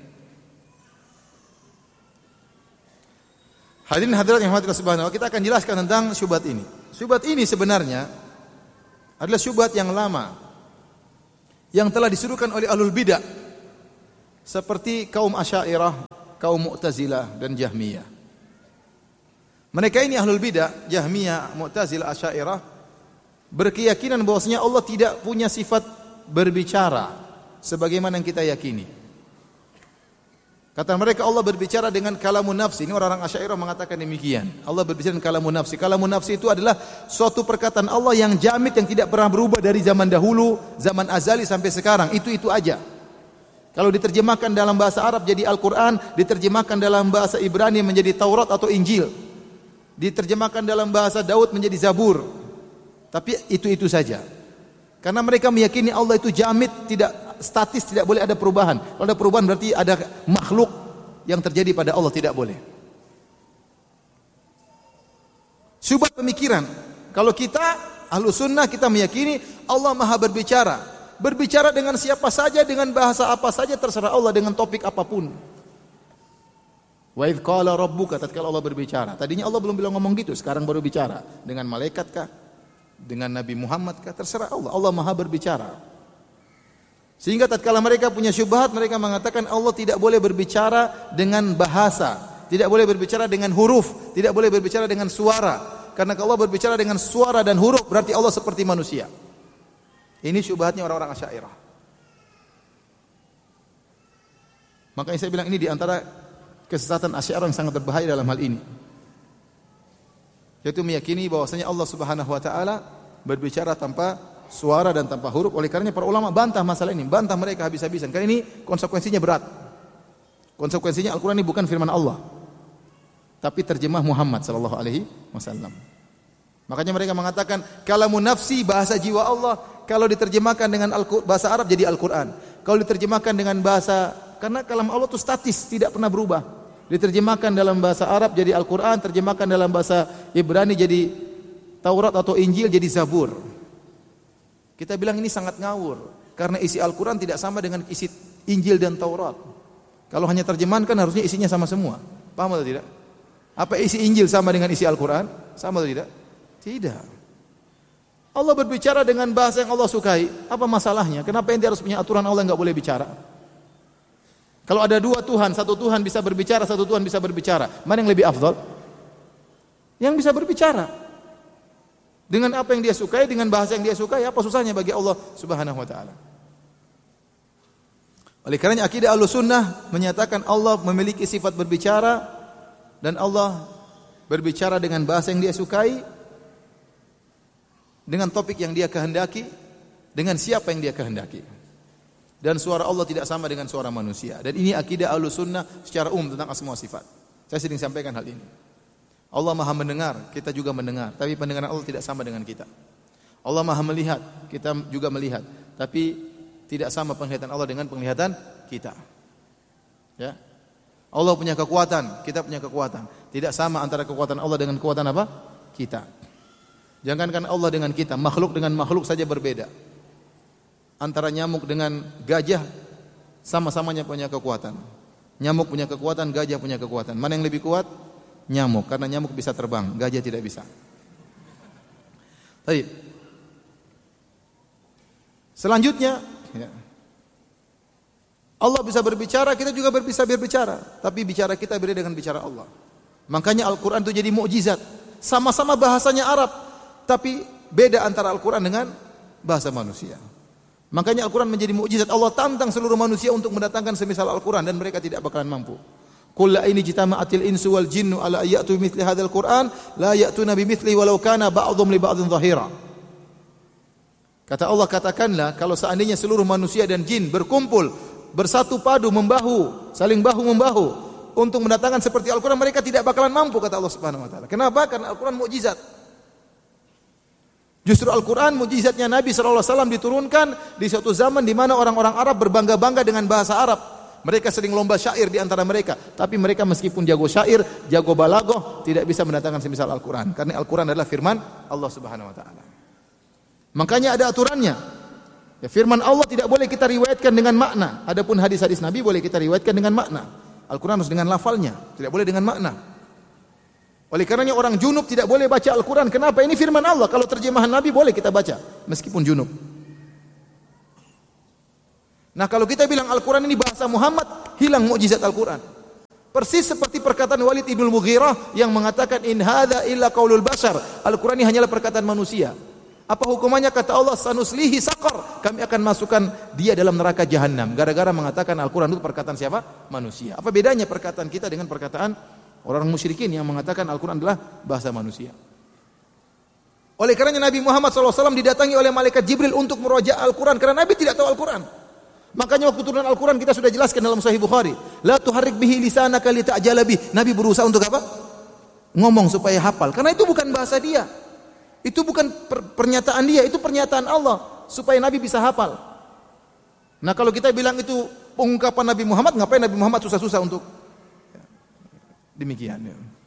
Hadirin hadirat yang dirahmati Allah Subhanahu wa taala, kita akan jelaskan tentang syubhat ini. Syubhat ini sebenarnya adalah syubhat yang lama yang telah disuruhkan oleh ahlul bidah seperti kaum Asy'ariyah, kaum Mu'tazilah dan Jahmiyah. Mereka ini ahlul bidah, Jahmiyah, Mu'tazilah, Asy'ariyah, berkeyakinan bahwasanya Allah tidak punya sifat berbicara sebagaimana yang kita yakini. Kata mereka Allah berbicara dengan kalamun nafsi. Ini orang-orang Asy'ariyah mengatakan demikian. Allah berbicara dengan kalamun nafsi. Kalamun nafsi itu adalah suatu perkataan Allah yang jamid, yang tidak pernah berubah dari zaman dahulu, zaman azali sampai sekarang. Itu-itu aja. Kalau diterjemahkan dalam bahasa Arab jadi Al-Quran, diterjemahkan dalam bahasa Ibrani menjadi Taurat atau Injil, diterjemahkan dalam bahasa Daud menjadi Zabur. Tapi itu-itu saja. Karena mereka meyakini Allah itu jamid, tidak statis, tidak boleh ada perubahan. Kalau ada perubahan berarti ada makhluk yang terjadi pada Allah, tidak boleh. Syubhat pemikiran. Kalau kita ahlu sunnah, kita meyakini Allah maha berbicara. Berbicara dengan siapa saja, dengan bahasa apa saja, terserah Allah, dengan topik apapun. Wa idz qala rabbuka, tatkala Allah berbicara. Tadinya Allah belum bilang ngomong gitu, sekarang baru bicara. Dengan malaikat kah? Dengan Nabi Muhammad kah? Terserah Allah. Allah maha berbicara. Sehingga tatkala mereka punya syubhat, mereka mengatakan Allah tidak boleh berbicara dengan bahasa, tidak boleh berbicara dengan huruf, tidak boleh berbicara dengan suara. Karena kalau Allah berbicara dengan suara dan huruf, berarti Allah seperti manusia. Ini syubhatnya orang-orang Asy'ariyah. Makanya saya bilang ini di antara kesesatan Asy'ariyah yang sangat berbahaya dalam hal ini. Yaitu meyakini bahwasanya Allah Subhanahu wa taala berbicara tanpa suara dan tanpa huruf. Oleh karenanya para ulama bantah masalah ini, bantah mereka habis-habisan. Karena ini konsekuensinya berat. Konsekuensinya Al-Qur'an ini bukan firman Allah, tapi terjemah Muhammad sallallahu alaihi wasallam. Makanya mereka mengatakan kalamun nafsi, bahasa jiwa Allah, kalau diterjemahkan dengan bahasa Arab jadi Al-Qur'an. Kalau diterjemahkan dengan bahasa, karena kalam Allah itu statis, tidak pernah berubah. Diterjemahkan dalam bahasa Arab jadi Al-Qur'an, terjemahkan dalam bahasa Ibrani jadi Taurat atau Injil, jadi Zabur. Kita bilang ini sangat ngawur, karena isi Al-Quran tidak sama dengan isi Injil dan Taurat. Kalau hanya terjemahan kan harusnya isinya sama semua. Paham atau tidak? Apa isi Injil sama dengan isi Al-Quran? Sama atau tidak? Tidak. Allah berbicara dengan bahasa yang Allah sukai. Apa masalahnya? Kenapa ente harus punya aturan Allah yang enggak boleh bicara? Kalau ada dua Tuhan, satu Tuhan bisa berbicara, satu Tuhan bisa berbicara, mana yang lebih afdal? Yang bisa berbicara dengan apa yang dia sukai, dengan bahasa yang dia sukai, apa susahnya bagi Allah Subhanahu wa taala? Oleh karenanya akidah Ahlussunnah menyatakan Allah memiliki sifat berbicara dan Allah berbicara dengan bahasa yang dia sukai, dengan topik yang dia kehendaki, dengan siapa yang dia kehendaki. Dan suara Allah tidak sama dengan suara manusia. Dan ini akidah Ahlussunnah secara umum tentang asma wa sifat. Saya sering sampaikan hal ini. Allah Maha mendengar, kita juga mendengar, tapi pendengaran Allah tidak sama dengan kita. Allah Maha melihat, kita juga melihat, tapi tidak sama penglihatan Allah dengan penglihatan kita. Ya. Allah punya kekuatan, kita punya kekuatan. Tidak sama antara kekuatan Allah dengan kekuatan apa? Kita. Jangankan Allah dengan kita, makhluk dengan makhluk saja berbeda. Antara nyamuk dengan gajah sama-samanya punya kekuatan. Nyamuk punya kekuatan, gajah punya kekuatan. Mana yang lebih kuat? Nyamuk, karena nyamuk bisa terbang, gajah tidak bisa. Baik. Selanjutnya, ya. Allah bisa berbicara, kita juga bisa berbicara, tapi bicara kita beda dengan bicara Allah. Makanya Al-Quran itu jadi mukjizat. Sama-sama bahasanya Arab, tapi beda antara Al-Quran dengan bahasa manusia. Makanya Al-Quran menjadi mukjizat. Allah tantang seluruh manusia untuk mendatangkan semisal Al-Quran dan mereka tidak bakalan mampu. Qul la in jitama'atil insu wal jinnu ala ayatu mithli hadzal Qur'an la ya'tuna bimithli walau kana ba'dhum li ba'dhin dhahira. Kata Allah, katakanlah kalau seandainya seluruh manusia dan jin berkumpul, bersatu padu membahu, saling bahu membahu untuk mendatangkan seperti Al-Quran, mereka tidak bakalan mampu, kata Allah Subhanahu wa taala. Kenapa? Karena Al-Quran mukjizat. Justru Al-Quran mukjizatnya Nabi sallallahu alaihi wasallam diturunkan di suatu zaman di mana orang-orang Arab berbangga-bangga dengan bahasa Arab. Mereka sering lomba syair di antara mereka, tapi mereka meskipun jago syair, jago balaghah, tidak bisa mendatangkan semisal Al-Quran, karena Al-Quran adalah firman Allah Subhanahu wa taala. Makanya ada aturannya. Ya, firman Allah tidak boleh kita riwayatkan dengan makna. Adapun hadis-hadis Nabi boleh kita riwayatkan dengan makna. Al-Quran harus dengan lafalnya, tidak boleh dengan makna. Oleh karenanya orang junub tidak boleh baca Al-Quran. Kenapa? Ini firman Allah. Kalau terjemahan Nabi boleh kita baca meskipun junub. Nah, kalau kita bilang Al-Quran ini bahasa Muhammad, hilang mukjizat Al-Quran. Persis seperti perkataan Walid ibn Mughirah yang mengatakan in hadza illa qaulul bashar. Al-Qur'an ini hanyalah perkataan manusia. Apa hukumannya? Kata Allah, sanuslihi saqar. Kami akan masukkan dia dalam neraka jahanam. Gara-gara mengatakan Al-Qur'an itu perkataan siapa? Manusia. Apa bedanya perkataan kita dengan perkataan orang musyrikin yang mengatakan Al-Qur'an adalah bahasa manusia? Oleh karenanya Nabi Muhammad shallallahu alaihi wasallam didatangi oleh malaikat Jibril untuk meroja Al-Quran karena Nabi tidak tahu Al-Quran. Makanya waktu turun Al-Quran kita sudah jelaskan dalam Sahih Bukhari, la tuharrik bihi lisanaka lita'jala bih. Nabi berusaha untuk apa? Ngomong supaya hafal. Karena itu bukan bahasa dia. Itu bukan per pernyataan dia, itu pernyataan Allah supaya Nabi bisa hafal. Nah, kalau kita bilang itu pengungkapan Nabi Muhammad, ngapain Nabi Muhammad susah-susah untuk demikian?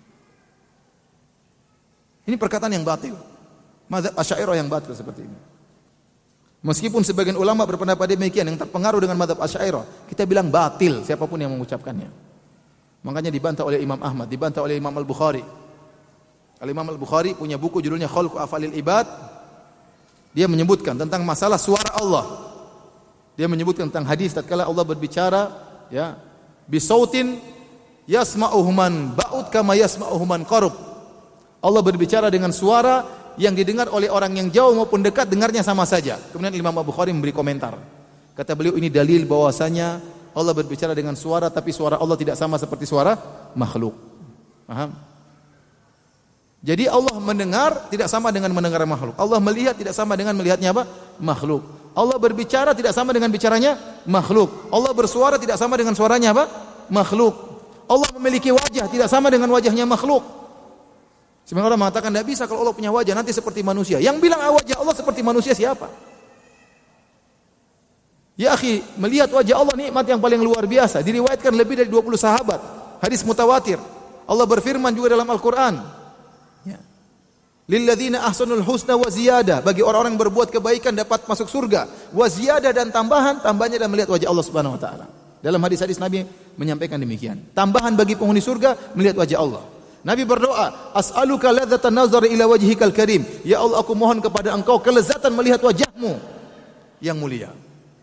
Ini perkataan yang batil. Mazhab Asy'ariyah yang batil seperti ini. Meskipun sebagian ulama berpendapat demikian yang terpengaruh dengan mazhab Asy'ariyah, kita bilang batil siapapun yang mengucapkannya. Makanya dibantah oleh Imam Ahmad, dibantah oleh Imam Al-Bukhari. Al-Imam Al-Bukhari punya buku judulnya Khalqu Afalil Ibad. Dia menyebutkan tentang masalah suara Allah. Dia menyebutkan tentang hadis tatkala Allah berbicara, ya, bisautin yasma'uhu man ba'ud kama yasma'uhu man qarub. Allah berbicara dengan suara yang didengar oleh orang yang jauh maupun dekat, dengarnya sama saja. Kemudian Imam Al-Bukhari memberi komentar. Kata beliau, ini dalil bahwasanya Allah berbicara dengan suara, tapi suara Allah tidak sama seperti suara makhluk. Paham? Jadi Allah mendengar tidak sama dengan mendengar makhluk. Allah melihat tidak sama dengan melihatnya apa? Makhluk. Allah berbicara tidak sama dengan bicaranya makhluk. Allah bersuara tidak sama dengan suaranya apa? Makhluk. Allah memiliki wajah tidak sama dengan wajahnya makhluk. Sebenarnya orang mengatakan tidak bisa kalau Allah punya wajah nanti seperti manusia. Yang bilang wajah Allah seperti manusia siapa? Ya akhi, melihat wajah Allah nikmat yang paling luar biasa. Diriwayatkan lebih dari dua puluh sahabat. Hadis mutawatir. Allah berfirman juga dalam Al-Quran. Ya. Lilladzina ahsanul husna wa ziyadah. Bagi orang-orang yang berbuat kebaikan dapat masuk surga. Wa ziyadah dan tambahan. Tambahnya dan melihat wajah Allah Subhanahu wa taala. Dalam hadis-hadis Nabi menyampaikan demikian. Tambahan bagi penghuni surga melihat wajah Allah. Nabi berdoa, as'aluka ladzatan nazar ila wajhikal karim. Ya Allah, aku mohon kepada Engkau kelezatan melihat wajahmu yang mulia.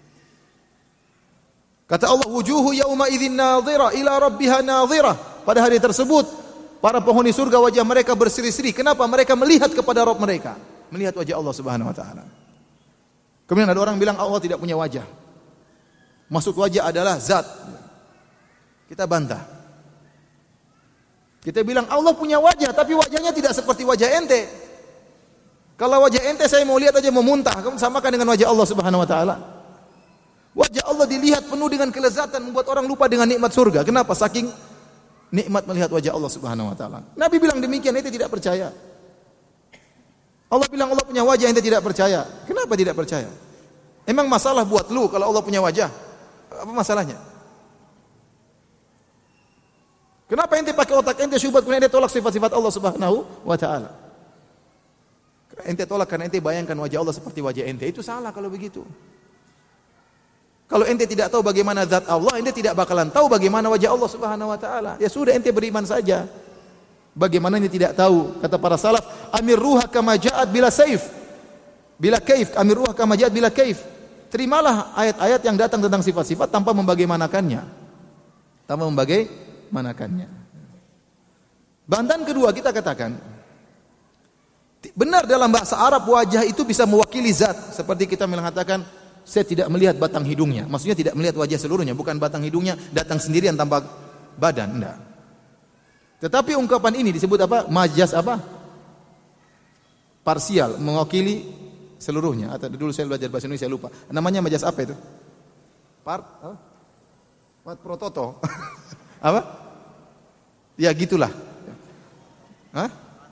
Kata Allah, wujuhu yauma idzin nadhira ila rabbiha nadhira. Pada hari tersebut para penghuni surga wajah mereka berseri-seri. Kenapa? Mereka melihat kepada Rabb mereka, melihat wajah Allah Subhanahu wa taala. Kemudian ada orang bilang Allah tidak punya wajah. Maksud wajah adalah zat. Kita bantah. Kita bilang Allah punya wajah, tapi wajahnya tidak seperti wajah ente. Kalau wajah ente saya mau lihat aja mau muntah, kamu samakan dengan wajah Allah Subhanahu wa taala. Wajah Allah dilihat penuh dengan kelezatan, membuat orang lupa dengan nikmat surga. Kenapa? Saking nikmat melihat wajah Allah Subhanahu wa taala. Nabi bilang demikian, ente tidak percaya. Allah bilang Allah punya wajah, ente tidak percaya. Kenapa tidak percaya? Emang masalah buat lu kalau Allah punya wajah? Apa masalahnya? Kenapa ente pakai otak ente syubhat kemudian ente tolak sifat-sifat Allah Subhanahu wa taala? Ente tolak karena ente bayangkan wajah Allah seperti wajah ente. Itu salah kalau begitu. Kalau ente tidak tahu bagaimana zat Allah, ente tidak bakalan tahu bagaimana wajah Allah Subhanahu wa taala. Ya sudah, ente beriman saja. Bagaimana ente tidak tahu? Kata para salaf, amir ruha kama ja'at bila saif. Bila kaif, amir ruha kama ja'at bila kaif. Terimalah ayat-ayat yang datang tentang sifat-sifat tanpa membagaimanakannya. Tanpa membagaimanakannya. Bantahan kedua kita katakan, benar dalam bahasa Arab wajah itu bisa mewakili zat. Seperti kita mengatakan, saya tidak melihat batang hidungnya. Maksudnya tidak melihat wajah seluruhnya, bukan batang hidungnya datang sendirian tanpa badan, enggak. Tetapi ungkapan ini disebut apa? Majaz apa? Parsial, mewakili seluruhnya. Atau dulu saya belajar bahasa Indonesia lupa. Namanya majaz apa itu? Part apa? Part prototo. Apa? Ya gitulah. Hah?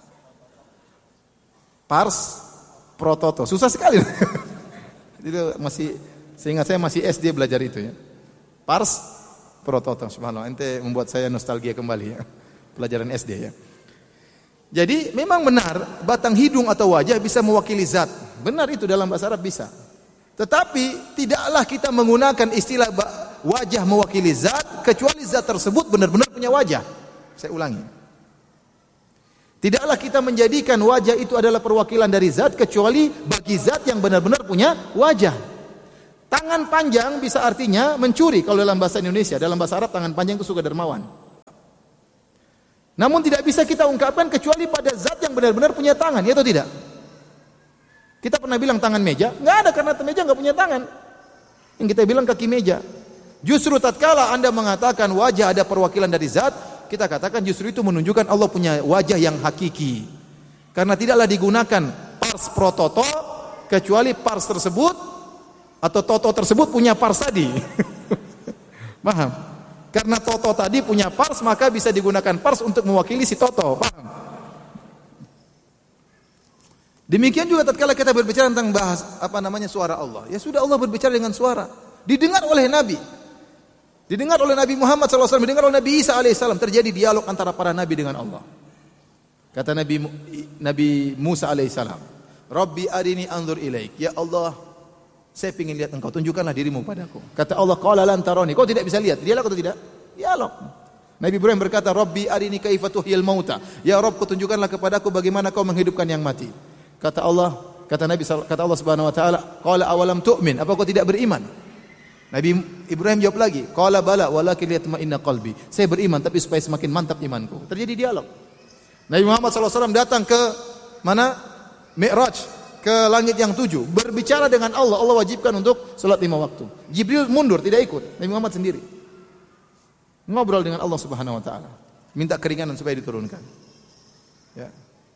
Pars prototo. Susah sekali. Itu masih, seingat saya masih S D belajar itu ya. Pars prototo, subhanallah. Ente membuat saya nostalgia kembali ya. Pelajaran S D ya. Jadi memang benar batang hidung atau wajah bisa mewakili zat. Benar itu dalam bahasa Arab bisa. Tetapi tidaklah kita menggunakan istilah wajah mewakili zat kecuali zat tersebut benar-benar punya wajah. Saya ulangi. Tidaklah kita menjadikan wajah itu adalah perwakilan dari zat kecuali bagi zat yang benar-benar punya wajah. Tangan panjang bisa artinya mencuri kalau dalam bahasa Indonesia. Dalam bahasa Arab tangan panjang itu suka dermawan. Namun tidak bisa kita ungkapkan kecuali pada zat yang benar-benar punya tangan, ya atau tidak? Kita pernah bilang tangan meja, nggak ada karena meja nggak punya tangan. Yang kita bilang kaki meja. Justru tatkala Anda mengatakan wajah ada perwakilan dari zat, kita katakan justru itu menunjukkan Allah punya wajah yang hakiki. Karena tidaklah digunakan pars pro toto kecuali pars tersebut atau toto tersebut punya pars tadi. Paham? Karena toto tadi punya pars, maka bisa digunakan pars untuk mewakili si toto. Paham? Demikian juga tatkala kita berbicara tentang bahas apa namanya suara Allah. Ya sudah, Allah berbicara dengan suara. Didengar oleh Nabi. Didengar oleh Nabi Muhammad shallallahu alaihi wasallam, didengar oleh Nabi Isa alaihissalam. Terjadi dialog antara para nabi dengan Allah. Kata Nabi Nabi Musa alaihissalam, Rabbi arini anzur ilaik. Ya Allah, saya ingin lihat engkau, tunjukkanlah dirimu padaku. Kata Allah, qala lan tarani. Kau tidak bisa lihat. Dialog atau tidak? Dialog. Nabi Ibrahim berkata, Rabbi arini kaifa tuhyil mauta. Ya Rabb, kau tunjukkanlah kepadaku bagaimana kau menghidupkan yang mati. Kata Allah, kata Nabi kata Allah Subhanahu wa taala, qala awalam tu'min? Apa kau tidak beriman? Nabi Ibrahim jawab lagi, qala bala walakin liyatma'inna qalbi. Saya beriman tapi supaya semakin mantap imanku. Terjadi dialog. Nabi Muhammad shallallahu alaihi wasallam datang ke mana? Mi'raj, ke langit yang tujuh, berbicara dengan Allah. Allah wajibkan untuk salat lima waktu. Jibril mundur, tidak ikut. Nabi Muhammad sendiri ngobrol dengan Allah Subhanahu wa taala, minta keringanan supaya diturunkan. Ya.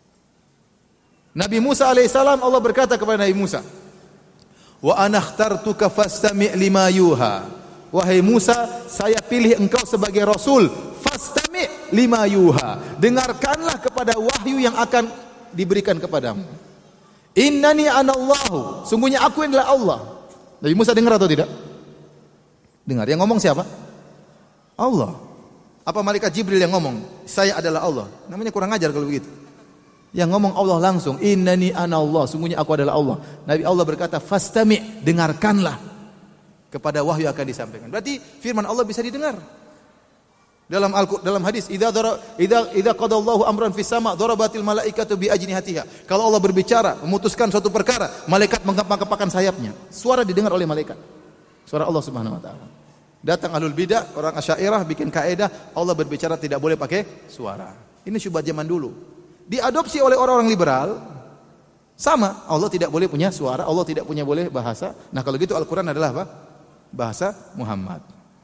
Nabi Musa alaihissalam, Allah berkata kepada Nabi Musa, wa ana ikhtartuka fastami' lima yuha. Wahai Musa, saya pilih engkau sebagai rasul, fastami' lima yuha. Dengarkanlah kepada wahyu yang akan diberikan kepadamu. Innani anallahu, sungguhnya aku adalah Allah. Nabi Musa dengar atau tidak? Dengar. Yang ngomong siapa? Allah. Apa malaikat Jibril yang ngomong, saya adalah Allah? Namanya kurang ajar kalau begitu. Yang ngomong Allah langsung, innani anallah, sungguhnya aku adalah Allah. Nabi Allah berkata, fastami', dengarkanlah kepada wahyu yang akan disampaikan. Berarti firman Allah bisa didengar. Dalam al dalam hadis, idza idza idza qadallahu amran fis sama' darabatil malaikatu bi ajnihatiha. Kalau Allah berbicara, memutuskan suatu perkara, malaikat mengepakkan sayapnya. Suara didengar oleh malaikat. Suara Allah Subhanahu wa taala. Datang ahlul bidah, orang Asy'ariyah bikin kaidah, Allah berbicara tidak boleh pakai suara. Ini syubhat zaman dulu. Diadopsi oleh orang-orang liberal. Sama, Allah tidak boleh punya suara, Allah tidak punya boleh bahasa. Nah, kalau gitu Al-Qur'an adalah apa? Bahasa Muhammad.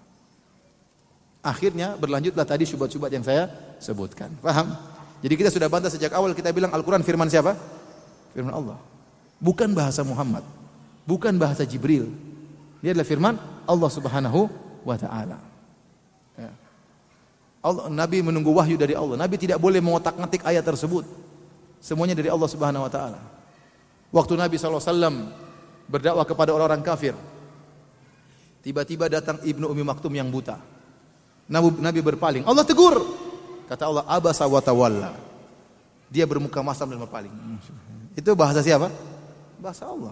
Akhirnya berlanjutlah tadi syubhat-syubhat yang saya sebutkan. Paham? Jadi kita sudah bantah sejak awal, kita bilang Al-Quran firman siapa? Firman Allah. Bukan bahasa Muhammad. Bukan bahasa Jibril. Dia adalah firman Allah Subhanahu wa ta'ala. Ya. Allah, Nabi menunggu wahyu dari Allah. Nabi tidak boleh mengotak-ngatik ayat tersebut. Semuanya dari Allah Subhanahu wa ta'ala. Waktu Nabi shallallahu alaihi wasallam berdakwah kepada orang-orang kafir, tiba-tiba datang Ibnu Ummi Maktum yang buta. Nabi berpaling. Allah tegur. Kata Allah, abasa wa tawalla. Dia bermuka masam dan berpaling. Itu bahasa siapa? Bahasa Allah.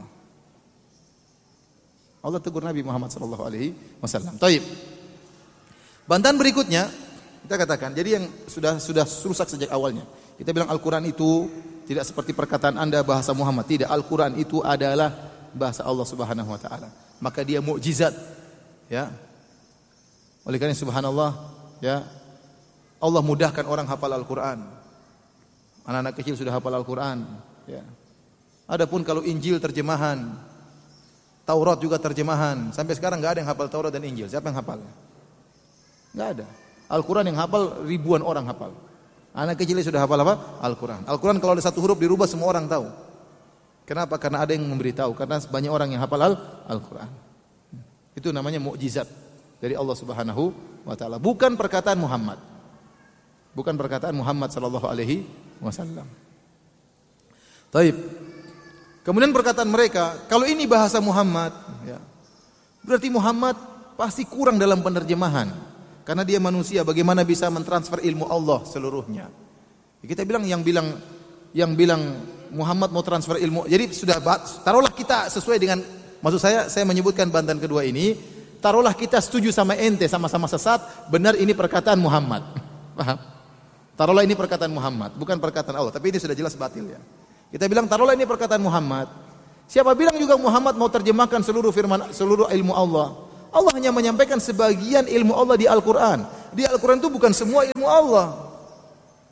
Allah tegur Nabi Muhammad sallallahu alaihi wasallam. Taib. Bantahan berikutnya kita katakan, jadi yang sudah sudah rusak sejak awalnya. Kita bilang Al-Qur'an itu tidak seperti perkataan Anda bahasa Muhammad. Tidak, Al-Qur'an itu adalah bahasa Allah Subhanahu wa taala. Maka dia mukjizat. Ya. Oleh karena subhanallah, ya, Allah mudahkan orang hafal Al-Qur'an. Anak-anak kecil sudah hafal Al-Qur'an, ya. Adapun kalau Injil terjemahan, Taurat juga terjemahan, sampai sekarang enggak ada yang hafal Taurat dan Injil. Siapa yang hafal? Enggak ada. Al-Qur'an yang hafal ribuan orang hafal. Anak kecil sudah hafal apa? Al-Qur'an. Al-Qur'an kalau ada satu huruf dirubah semua orang tahu. Kenapa? Karena ada yang memberitahu, karena banyak orang yang hafal Al-Qur'an. Itu namanya mukjizat dari Allah Subhanahu wa taala, bukan perkataan Muhammad. Bukan perkataan Muhammad sallallahu alaihi wasallam. Taib. Kemudian perkataan mereka, kalau ini bahasa Muhammad, ya, berarti Muhammad pasti kurang dalam penerjemahan. Karena dia manusia, bagaimana bisa mentransfer ilmu Allah seluruhnya? Kita bilang yang bilang yang bilang Muhammad mau transfer ilmu. Jadi sudah taruhlah kita sesuai dengan, maksud saya saya menyebutkan bantahan kedua ini, taruhlah kita setuju sama ente, sama-sama sesat, benar ini perkataan Muhammad. Paham? Taruhlah ini perkataan Muhammad, bukan perkataan Allah, tapi ini sudah jelas batil ya. Kita bilang taruhlah ini perkataan Muhammad. Siapa bilang juga Muhammad mau terjemahkan seluruh firman, seluruh ilmu Allah? Allah hanya menyampaikan sebagian ilmu Allah di Al-Qur'an. Di Al-Qur'an itu bukan semua ilmu Allah.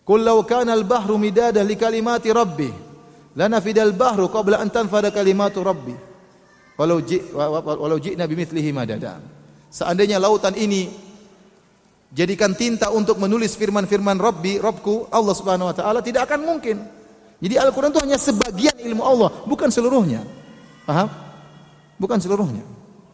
Qul law kana al-bahru midadan li kalimati rabbi lanafidal bahru qabla an tanfada kalimatu rabbi walau ji walau ji'na bimithlihi madada. Seandainya lautan ini jadikan tinta untuk menulis firman-firman Rabbi, Rabbku, Allah Subhanahu wa taala, tidak akan mungkin. Jadi Al-Qur'an itu hanya sebagian ilmu Allah, bukan seluruhnya. Paham? Bukan seluruhnya.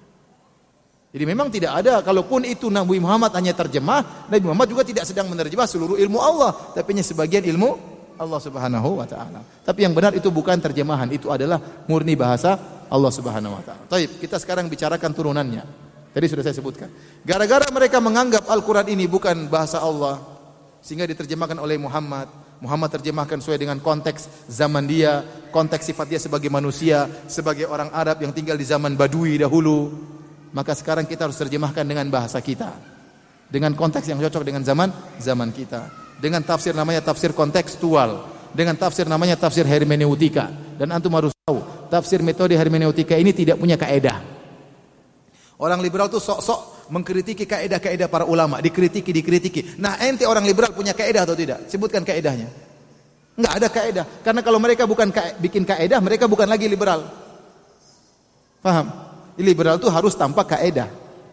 Jadi memang tidak ada, kalaupun itu Nabi Muhammad hanya terjemah, Nabi Muhammad juga tidak sedang menerjemah seluruh ilmu Allah, tapi hanya sebagian ilmu Allah Subhanahu wa taala. Tapi yang benar itu bukan terjemahan, itu adalah murni bahasa Allah Subhanahu wa taala. Baik, kita sekarang bicarakan turunannya. Tadi sudah saya sebutkan. Gara-gara mereka menganggap Al-Quran ini bukan bahasa Allah, sehingga diterjemahkan oleh Muhammad. Muhammad terjemahkan sesuai dengan konteks zaman dia, konteks sifat dia sebagai manusia, sebagai orang Arab yang tinggal di zaman Badui dahulu. Maka sekarang kita harus terjemahkan dengan bahasa kita, dengan konteks yang cocok dengan zaman zaman kita, dengan tafsir namanya tafsir kontekstual, dengan tafsir namanya tafsir hermeneutika. Dan antum harus tahu, tafsir metode hermeneutika ini tidak punya kaedah. Orang liberal tuh sok-sok mengkritiki kaedah-kaedah para ulama, dikritiki, dikritiki. Nah, ente orang liberal punya kaedah atau tidak? Sebutkan kaedahnya. Enggak ada kaedah. Karena kalau mereka bukan ka- bikin kaedah, mereka bukan lagi liberal. Paham? Liberal tuh harus tanpa kaedah.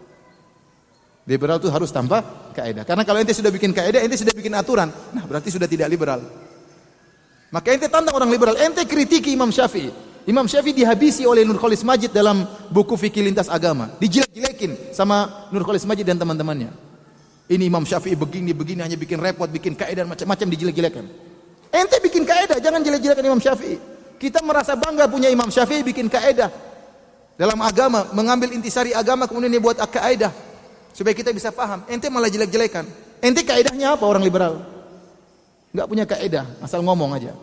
Liberal tuh harus tanpa kaedah. Karena kalau ente sudah bikin kaedah, ente sudah bikin aturan. Nah, berarti sudah tidak liberal. Maka ente tantang orang liberal, ente kritiki Imam Syafi'i. Imam Syafi'i dihabisi oleh Nurcholish Majid dalam buku Fikih Lintas Agama. Dijelek-jelekin sama Nurcholish Majid dan teman-temannya. Ini Imam Syafi'i begini, begini, hanya bikin repot, bikin kaedah, macam-macam dijelek-jelekan. Ente bikin kaedah, jangan jelek-jelekan Imam Syafi'i. Kita merasa bangga punya Imam Syafi'i bikin kaedah dalam agama, mengambil intisari agama kemudian dia buat kaedah supaya kita bisa paham. Ente malah jelek-jelekan. Ente kaedahnya apa orang liberal? Enggak punya kaedah, asal ngomong aja.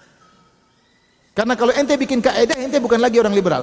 Karena kalau ente bikin kaedah, ente bukan lagi orang liberal.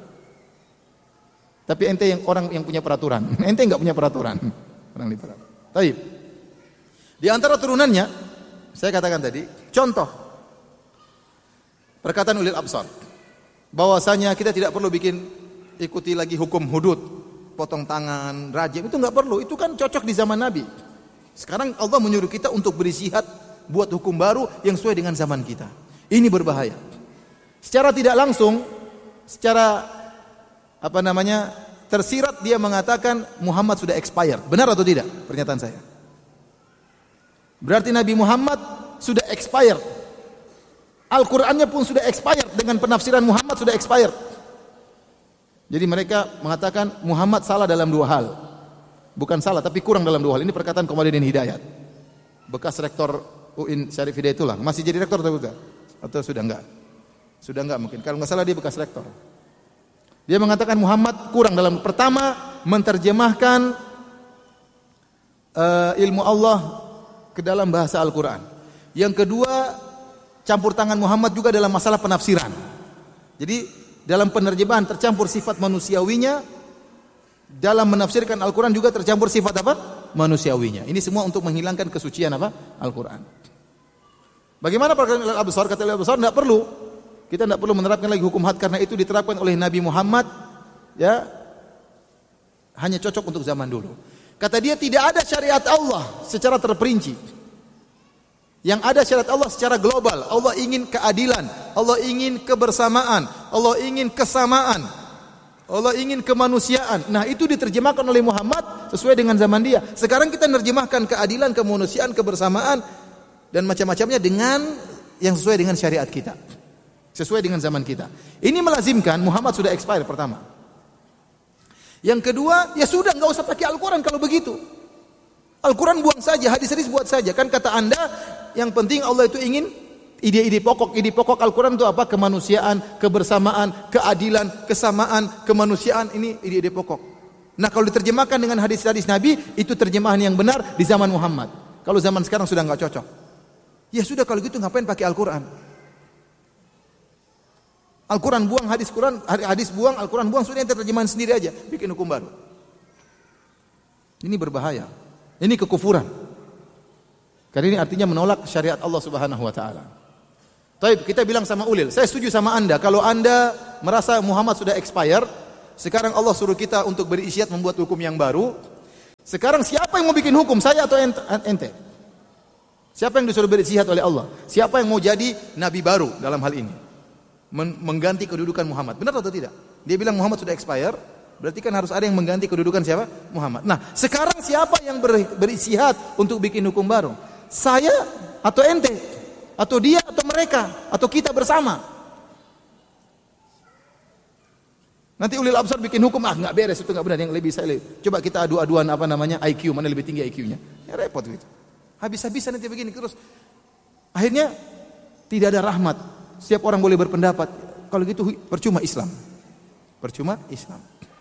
Tapi ente yang orang yang punya peraturan. Ente enggak punya peraturan. Orang liberal. Baik. Di antara turunannya, saya katakan tadi, contoh perkataan ulil absar, bahwasanya kita tidak perlu bikin ikuti lagi hukum hudud, potong tangan, rajim, itu enggak perlu. Itu kan cocok di zaman Nabi. Sekarang Allah menyuruh kita untuk berjihad, buat hukum baru yang sesuai dengan zaman kita. Ini berbahaya. Secara tidak langsung, secara apa namanya, tersirat dia mengatakan Muhammad sudah expired. Benar atau tidak pernyataan saya? Berarti Nabi Muhammad sudah expired. Al-Qur'annya pun sudah expired, dengan penafsiran Muhammad sudah expired. Jadi mereka mengatakan Muhammad salah dalam dua hal. Bukan salah, tapi kurang dalam dua hal. Ini perkataan Komarudin Hidayat, bekas rektor U I N Syarif Hidayatullah. Masih jadi rektor atau sudah? Atau sudah enggak? Sudah enggak mungkin. Kalau enggak salah dia bekas rektor. Dia mengatakan Muhammad kurang dalam, pertama, menterjemahkan uh, ilmu Allah ke dalam bahasa Al-Quran. Yang kedua, campur tangan Muhammad juga dalam masalah penafsiran. Jadi dalam penerjemahan tercampur sifat manusiawinya, dalam menafsirkan Al-Quran juga tercampur sifat apa? Manusiawinya. Ini semua untuk menghilangkan kesucian apa? Al-Quran. Bagaimana perkataan Al-Absar? Kata Al-Absar, tidak perlu. Kita tidak perlu menerapkan lagi hukum had karena itu diterapkan oleh Nabi Muhammad, ya, hanya cocok untuk zaman dulu. Kata dia tidak ada syariat Allah secara terperinci. Yang ada syariat Allah secara global. Allah ingin keadilan, Allah ingin kebersamaan, Allah ingin kesamaan, Allah ingin kemanusiaan. Nah, itu diterjemahkan oleh Muhammad sesuai dengan zaman dia. Sekarang kita menerjemahkan keadilan, kemanusiaan, kebersamaan dan macam-macamnya dengan yang sesuai dengan syariat kita, sesuai dengan zaman kita. Ini melazimkan Muhammad sudah expire pertama. Yang kedua, ya sudah enggak usah pakai Al-Quran kalau begitu. Al-Quran buang saja, hadis-hadis buat saja. Kan kata Anda, yang penting Allah itu ingin ide-ide pokok. Ide pokok Al-Quran itu apa? Kemanusiaan, kebersamaan, keadilan, kesamaan, kemanusiaan. Ini ide-ide pokok. Nah, kalau diterjemahkan dengan hadis-hadis Nabi, itu terjemahan yang benar di zaman Muhammad. Kalau zaman sekarang sudah enggak cocok. Ya sudah kalau gitu ngapain pakai Al-Quran? Al-Quran buang, hadis Quran, hadis buang, Al-Quran buang, sudah ente terjemahan sendiri aja, bikin hukum baru. Ini berbahaya. Ini kekufuran. Karena ini artinya menolak syariat Allah Subhanahu wa taala. Baik, kita bilang sama Ulil, saya setuju sama Anda kalau Anda merasa Muhammad sudah expire, sekarang Allah suruh kita untuk berisyad membuat hukum yang baru. Sekarang siapa yang mau bikin hukum, saya atau ente? Siapa yang disuruh beristihad oleh Allah? Siapa yang mau jadi nabi baru dalam hal ini? Men- mengganti kedudukan Muhammad. Benar atau tidak? Dia bilang Muhammad sudah expire, berarti kan harus ada yang mengganti kedudukan siapa? Muhammad. Nah, sekarang siapa yang ber- beristihad untuk bikin hukum baru? Saya atau ente? Atau dia atau mereka? Atau kita bersama? Nanti ulil absar bikin hukum, ah enggak beres, itu enggak benar, yang lebih saya lebih. Coba kita adu-aduan apa namanya I Q, mana lebih tinggi I Q-nya. Ya repot gitu. Habis-habisan nanti begini terus. Akhirnya tidak ada rahmat. Setiap orang boleh berpendapat. Kalau gitu percuma Islam. Percuma Islam.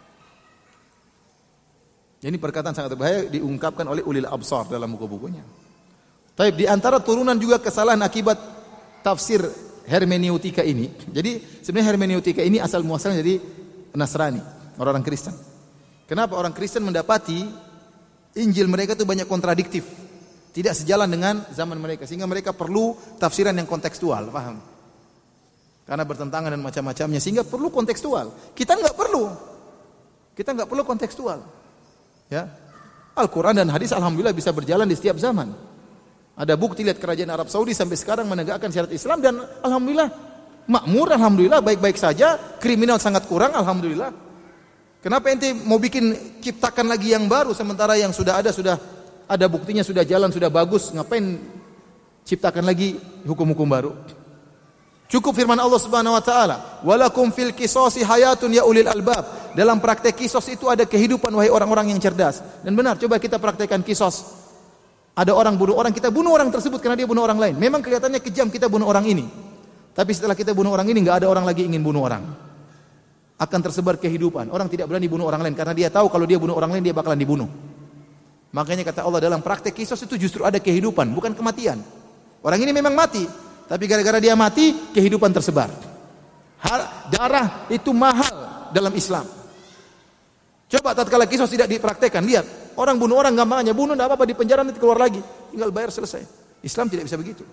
Ini perkataan sangat berbahaya diungkapkan oleh ulil absar dalam buku-bukunya. Tapi di antara turunan juga kesalahan akibat tafsir hermeneutika ini. Jadi sebenarnya hermeneutika ini asal muasalnya dari Nasrani, orang-orang Kristen. Kenapa orang Kristen mendapati Injil mereka itu banyak kontradiktif, tidak sejalan dengan zaman mereka, sehingga mereka perlu tafsiran yang kontekstual, paham? Karena bertentangan dan macam-macamnya, sehingga perlu kontekstual. Kita enggak perlu, kita enggak perlu kontekstual. Ya, Al-Quran dan hadis alhamdulillah bisa berjalan di setiap zaman. Ada bukti, lihat kerajaan Arab Saudi sampai sekarang menegakkan syariat Islam dan alhamdulillah makmur, alhamdulillah baik-baik saja, kriminal sangat kurang, alhamdulillah. Kenapa ente mau bikin ciptakan lagi yang baru sementara yang sudah ada sudah ada buktinya, sudah jalan, sudah bagus, ngapain ciptakan lagi hukum-hukum baru? Cukup firman Allah Subhanahu wa taala, "Walakum fil qisasi hayatun ya ulil albab." Dalam praktek kisos itu ada kehidupan wahai orang-orang yang cerdas. Dan benar, coba kita praktekkan kisos. Ada orang bunuh orang, kita bunuh orang tersebut karena dia bunuh orang lain. Memang kelihatannya kejam kita bunuh orang ini. Tapi setelah kita bunuh orang ini, enggak ada orang lagi ingin bunuh orang. Akan tersebar kehidupan. Orang tidak berani bunuh orang lain karena dia tahu kalau dia bunuh orang lain dia bakalan dibunuh. Makanya kata Allah dalam praktek kisos itu justru ada kehidupan, bukan kematian. Orang ini memang mati, tapi gara-gara dia mati, kehidupan tersebar. Darah itu mahal dalam Islam. Coba tatkala kisos tidak dipraktekkan, lihat. Orang bunuh orang gampang aja, bunuh enggak apa-apa, di penjara nanti keluar lagi. Tinggal bayar selesai. Islam tidak bisa begitu.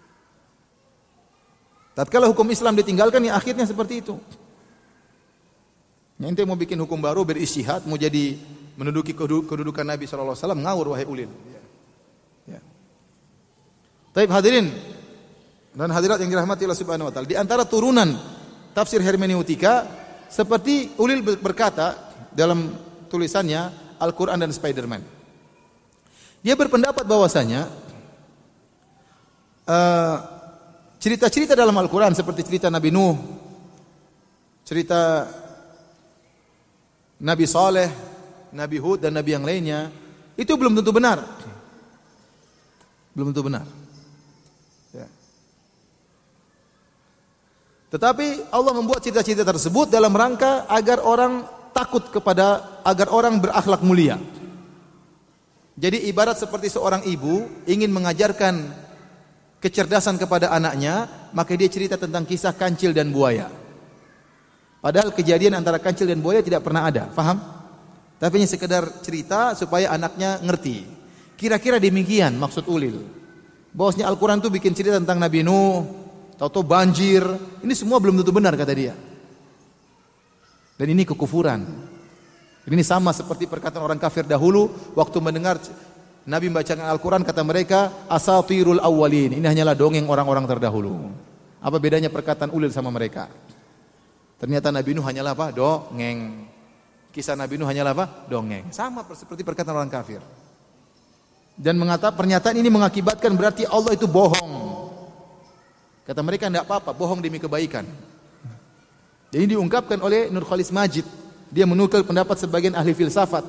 Tatkala hukum Islam ditinggalkan, ya akhirnya seperti itu. Nanti mau bikin hukum baru, beristihad, mau jadi menduduki kedudukan Nabi shallallahu alaihi wasallam, ngawur wahai ulil. Ya. Ya. Taib hadirin dan hadirat yang dirahmati Allah Subhanahu wa taala. Di antara turunan tafsir hermeneutika seperti ulil berkata dalam tulisannya Al-Quran dan Spider-Man. Dia berpendapat bahwasanya uh, cerita-cerita dalam Al-Quran seperti cerita Nabi Nuh, cerita Nabi Saleh, Nabi Hud dan Nabi yang lainnya, itu belum tentu benar. Belum tentu benar. Ya. Tetapi Allah membuat cerita-cerita tersebut dalam rangka agar orang takut kepada, agar orang berakhlak mulia. Jadi ibarat seperti seorang ibu ingin mengajarkan kecerdasan kepada anaknya, maka dia cerita tentang kisah kancil dan buaya. Padahal kejadian antara kancil dan buaya tidak pernah ada, faham? Tapi ini sekedar cerita supaya anaknya ngerti. Kira-kira demikian maksud ulil. Bahwasanya Al-Quran itu bikin cerita tentang Nabi Nuh, tahu-tahu banjir. Ini semua belum tentu benar kata dia. Dan ini kekufuran. Ini sama seperti perkataan orang kafir dahulu waktu mendengar Nabi membacakan Al-Quran, kata mereka asatirul awwalin. Ini hanyalah dongeng orang-orang terdahulu. Apa bedanya perkataan ulil sama mereka? Ternyata Nabi Nuh hanyalah apa? Dongeng. Kisah Nabi Nuh hanyalah apa? Dongeng. Sama seperti perkataan orang kafir. Dan mengatakan pernyataan ini mengakibatkan berarti Allah itu bohong. Kata mereka tidak apa-apa, bohong demi kebaikan. Jadi diungkapkan oleh Nurkhalis Majid. Dia menukil pendapat sebagian ahli filsafat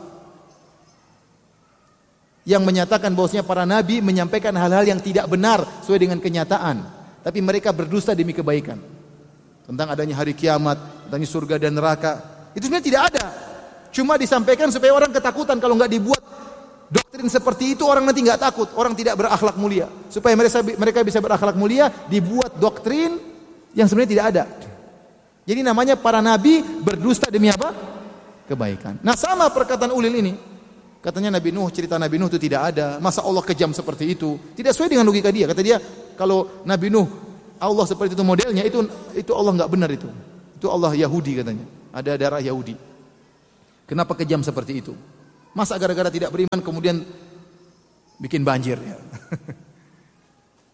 yang menyatakan bahwasanya para nabi menyampaikan hal-hal yang tidak benar sesuai dengan kenyataan, tapi mereka berdusta demi kebaikan. Tentang adanya hari kiamat, tentang surga dan neraka, itu sebenarnya tidak ada. Cuma disampaikan supaya orang ketakutan. Kalau enggak dibuat doktrin seperti itu, orang nanti enggak takut, orang tidak berakhlak mulia. Supaya mereka mereka bisa berakhlak mulia, dibuat doktrin yang sebenarnya tidak ada. Jadi namanya para nabi berdusta demi apa? Kebaikan. Nah sama perkataan ulil ini. Katanya Nabi Nuh, cerita Nabi Nuh itu tidak ada. Masa Allah kejam seperti itu? Tidak sesuai dengan logika dia. Kata dia, kalau Nabi Nuh, Allah seperti itu modelnya, itu itu Allah enggak benar itu. Itu Allah Yahudi katanya. Ada darah Yahudi. Kenapa kejam seperti itu? Masa gara-gara tidak beriman kemudian bikin banjir ya?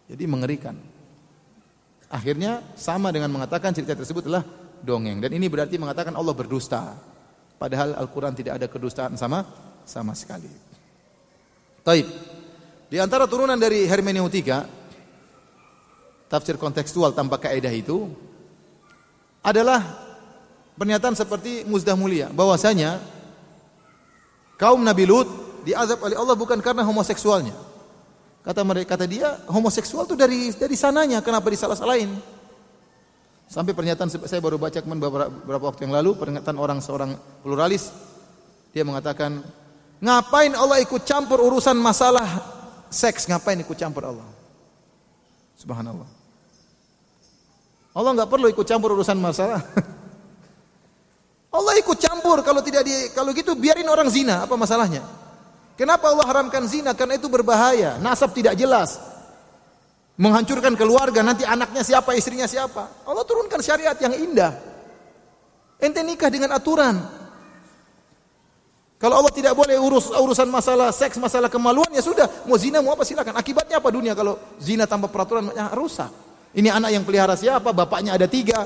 Jadi mengerikan. Akhirnya sama dengan mengatakan cerita tersebut adalah dongeng, dan ini berarti mengatakan Allah berdusta. Padahal Al-Qur'an tidak ada kedustaan sama sama sekali. Taib. Di antara turunan dari hermeneutika, tafsir kontekstual tanpa kaidah itu adalah pernyataan seperti Muzdah Mulia bahwasanya kaum Nabi Lut diazab oleh Allah bukan karena homoseksualnya. Kata mereka, kata dia, homoseksual itu dari dari sananya, kenapa disalah-salahin? Sampai pernyataan saya baru baca kemarin beberapa, beberapa waktu yang lalu, pernyataan orang seorang pluralis, dia mengatakan, ngapain Allah ikut campur urusan masalah seks? Ngapain ikut campur Allah? Subhanallah. Allah enggak perlu ikut campur urusan masalah. Allah ikut campur, kalau tidak di, kalau gitu biarin orang zina, apa masalahnya? Kenapa Allah haramkan zina? Karena itu berbahaya, nasab tidak jelas, menghancurkan keluarga, nanti anaknya siapa, istrinya siapa. Allah turunkan syariat yang indah. Ente nikah dengan aturan. Kalau Allah tidak boleh urus urusan masalah seks, masalah kemaluan, ya sudah, mau zina mau apa silakan. Akibatnya apa dunia kalau zina tanpa peraturan? Ya, rusak. Ini anak yang pelihara siapa? Bapaknya ada tiga.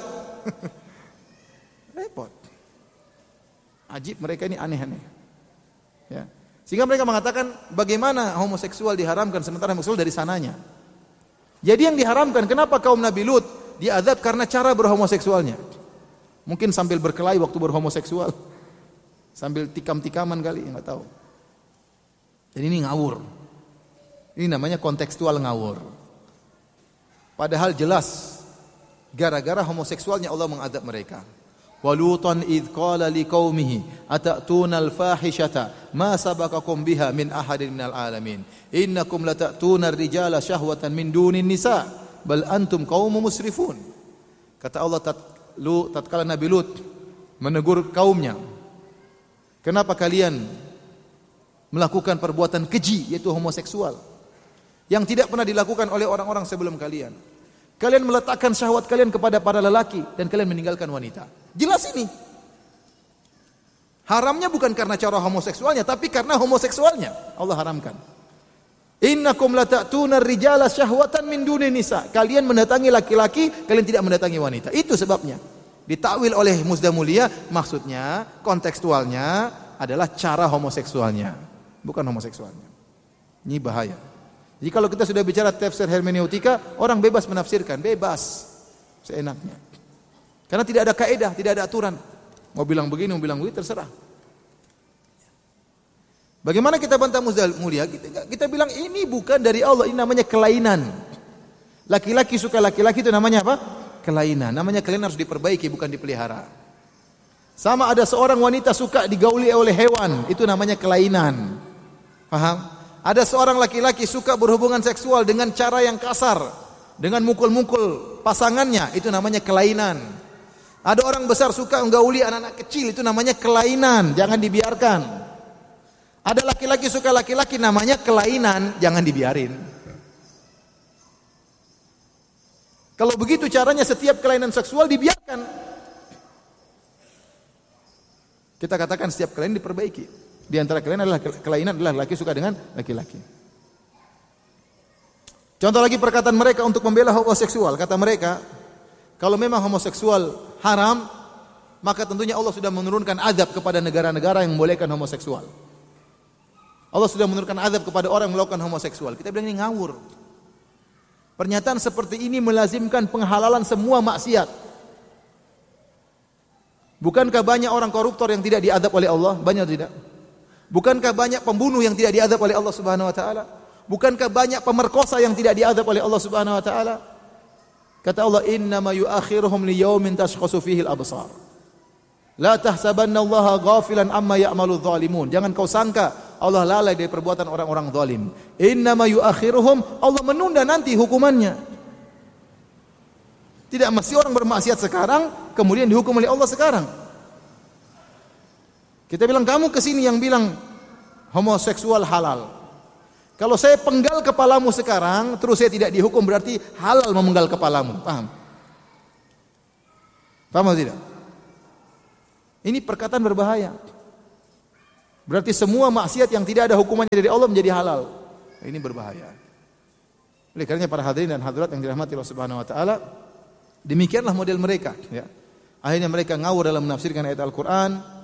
Repot. Ajib, mereka ini aneh-aneh. Ya. Sehingga mereka mengatakan bagaimana homoseksual diharamkan sementara homoseksual dari sananya. Jadi yang diharamkan, kenapa kaum Nabi Lut diazab karena cara berhomoseksualnya? Mungkin sambil berkelahi waktu berhomoseksual, sambil tikam-tikaman kali, enggak tahu. Jadi ini ngawur. Ini namanya kontekstual ngawur. Padahal jelas gara-gara homoseksualnya Allah mengazab mereka. Walutan idh qala liqaumihi atatuna al-fahishata ma sabaqakum biha min ahadin minal alamin innakum latatuna ar-rijala syahwatan min dunin nisa bal antum qaumun musrifun. Kata Allah tat, lu, tatkala Nabi Lut menegur kaumnya, kenapa kalian melakukan perbuatan keji yaitu homoseksual yang tidak pernah dilakukan oleh orang-orang sebelum kalian? Kalian meletakkan syahwat kalian kepada para lelaki dan kalian meninggalkan wanita. Jelas ini. Haramnya bukan karena cara homoseksualnya, tapi karena homoseksualnya Allah haramkan. Innakum lata'tuna ar-rijala syahwatan min dunin nisa. Kalian mendatangi laki-laki, kalian tidak mendatangi wanita. Itu sebabnya. Ditakwil oleh Muzdah Mulia, maksudnya kontekstualnya adalah cara homoseksualnya, bukan homoseksualnya. Ini bahaya. Jadi kalau kita sudah bicara tafsir hermeneutika, orang bebas menafsirkan, bebas seenaknya. Karena tidak ada kaidah, tidak ada aturan. Mau bilang begini, mau bilang begitu, terserah. Bagaimana kita bantah Muzdah Mulia? Kita, kita bilang ini bukan dari Allah, ini namanya kelainan. Laki-laki suka laki-laki itu namanya apa? Kelainan. Namanya kelainan harus diperbaiki, bukan dipelihara. Sama ada seorang wanita suka digauli oleh hewan, itu namanya kelainan. Paham? Ada seorang laki-laki suka berhubungan seksual dengan cara yang kasar, dengan mukul-mukul pasangannya, itu namanya kelainan. Ada orang besar suka menggauli anak-anak kecil, itu namanya kelainan, jangan dibiarkan. Ada laki-laki suka laki-laki, namanya kelainan, jangan dibiarin. Kalau begitu caranya setiap kelainan seksual dibiarkan. Kita katakan setiap kelainan diperbaiki. Di antara kelainan adalah kelainan adalah laki suka dengan laki-laki. Contoh lagi perkataan mereka untuk membela homoseksual. Kata mereka, kalau memang homoseksual haram, maka tentunya Allah sudah menurunkan azab kepada negara-negara yang membolehkan homoseksual. Allah sudah menurunkan azab kepada orang yang melakukan homoseksual. Kita bilang ini ngawur. Pernyataan seperti ini melazimkan penghalalan semua maksiat. Bukankah banyak orang koruptor yang tidak diazab oleh Allah? Banyak tidak? Bukankah banyak pembunuh yang tidak diazab oleh Allah Subhanahu wa taala? Bukankah banyak pemerkosa yang tidak diazab oleh Allah Subhanahu wa taala? Kata Allah, "Innama yu'akhiruhum liyaumin tashkhasu fihi al-absar." La tahsabanna Allaha ghafilan amma ya'malu adh-dhalimun. Jangan kau sangka Allah lalai dari perbuatan orang-orang zalim. Innama yu'akhiruhum, Allah menunda nanti hukumannya. Tidak mesti orang bermaksiat sekarang kemudian dihukum oleh Allah sekarang. Kita bilang kamu kesini yang bilang homoseksual halal. Kalau saya penggal kepalamu sekarang, terus saya tidak dihukum, berarti halal memenggal kepalamu. Paham? Paham atau tidak? Ini perkataan berbahaya. Berarti semua maksiat yang tidak ada hukumannya dari Allah menjadi halal. Ini berbahaya. Oleh karenanya para hadirin dan hadirat yang dirahmati Allah Subhanahu wa taala, demikianlah model mereka, ya. Akhirnya mereka ngawur dalam menafsirkan ayat Al-Qur'an,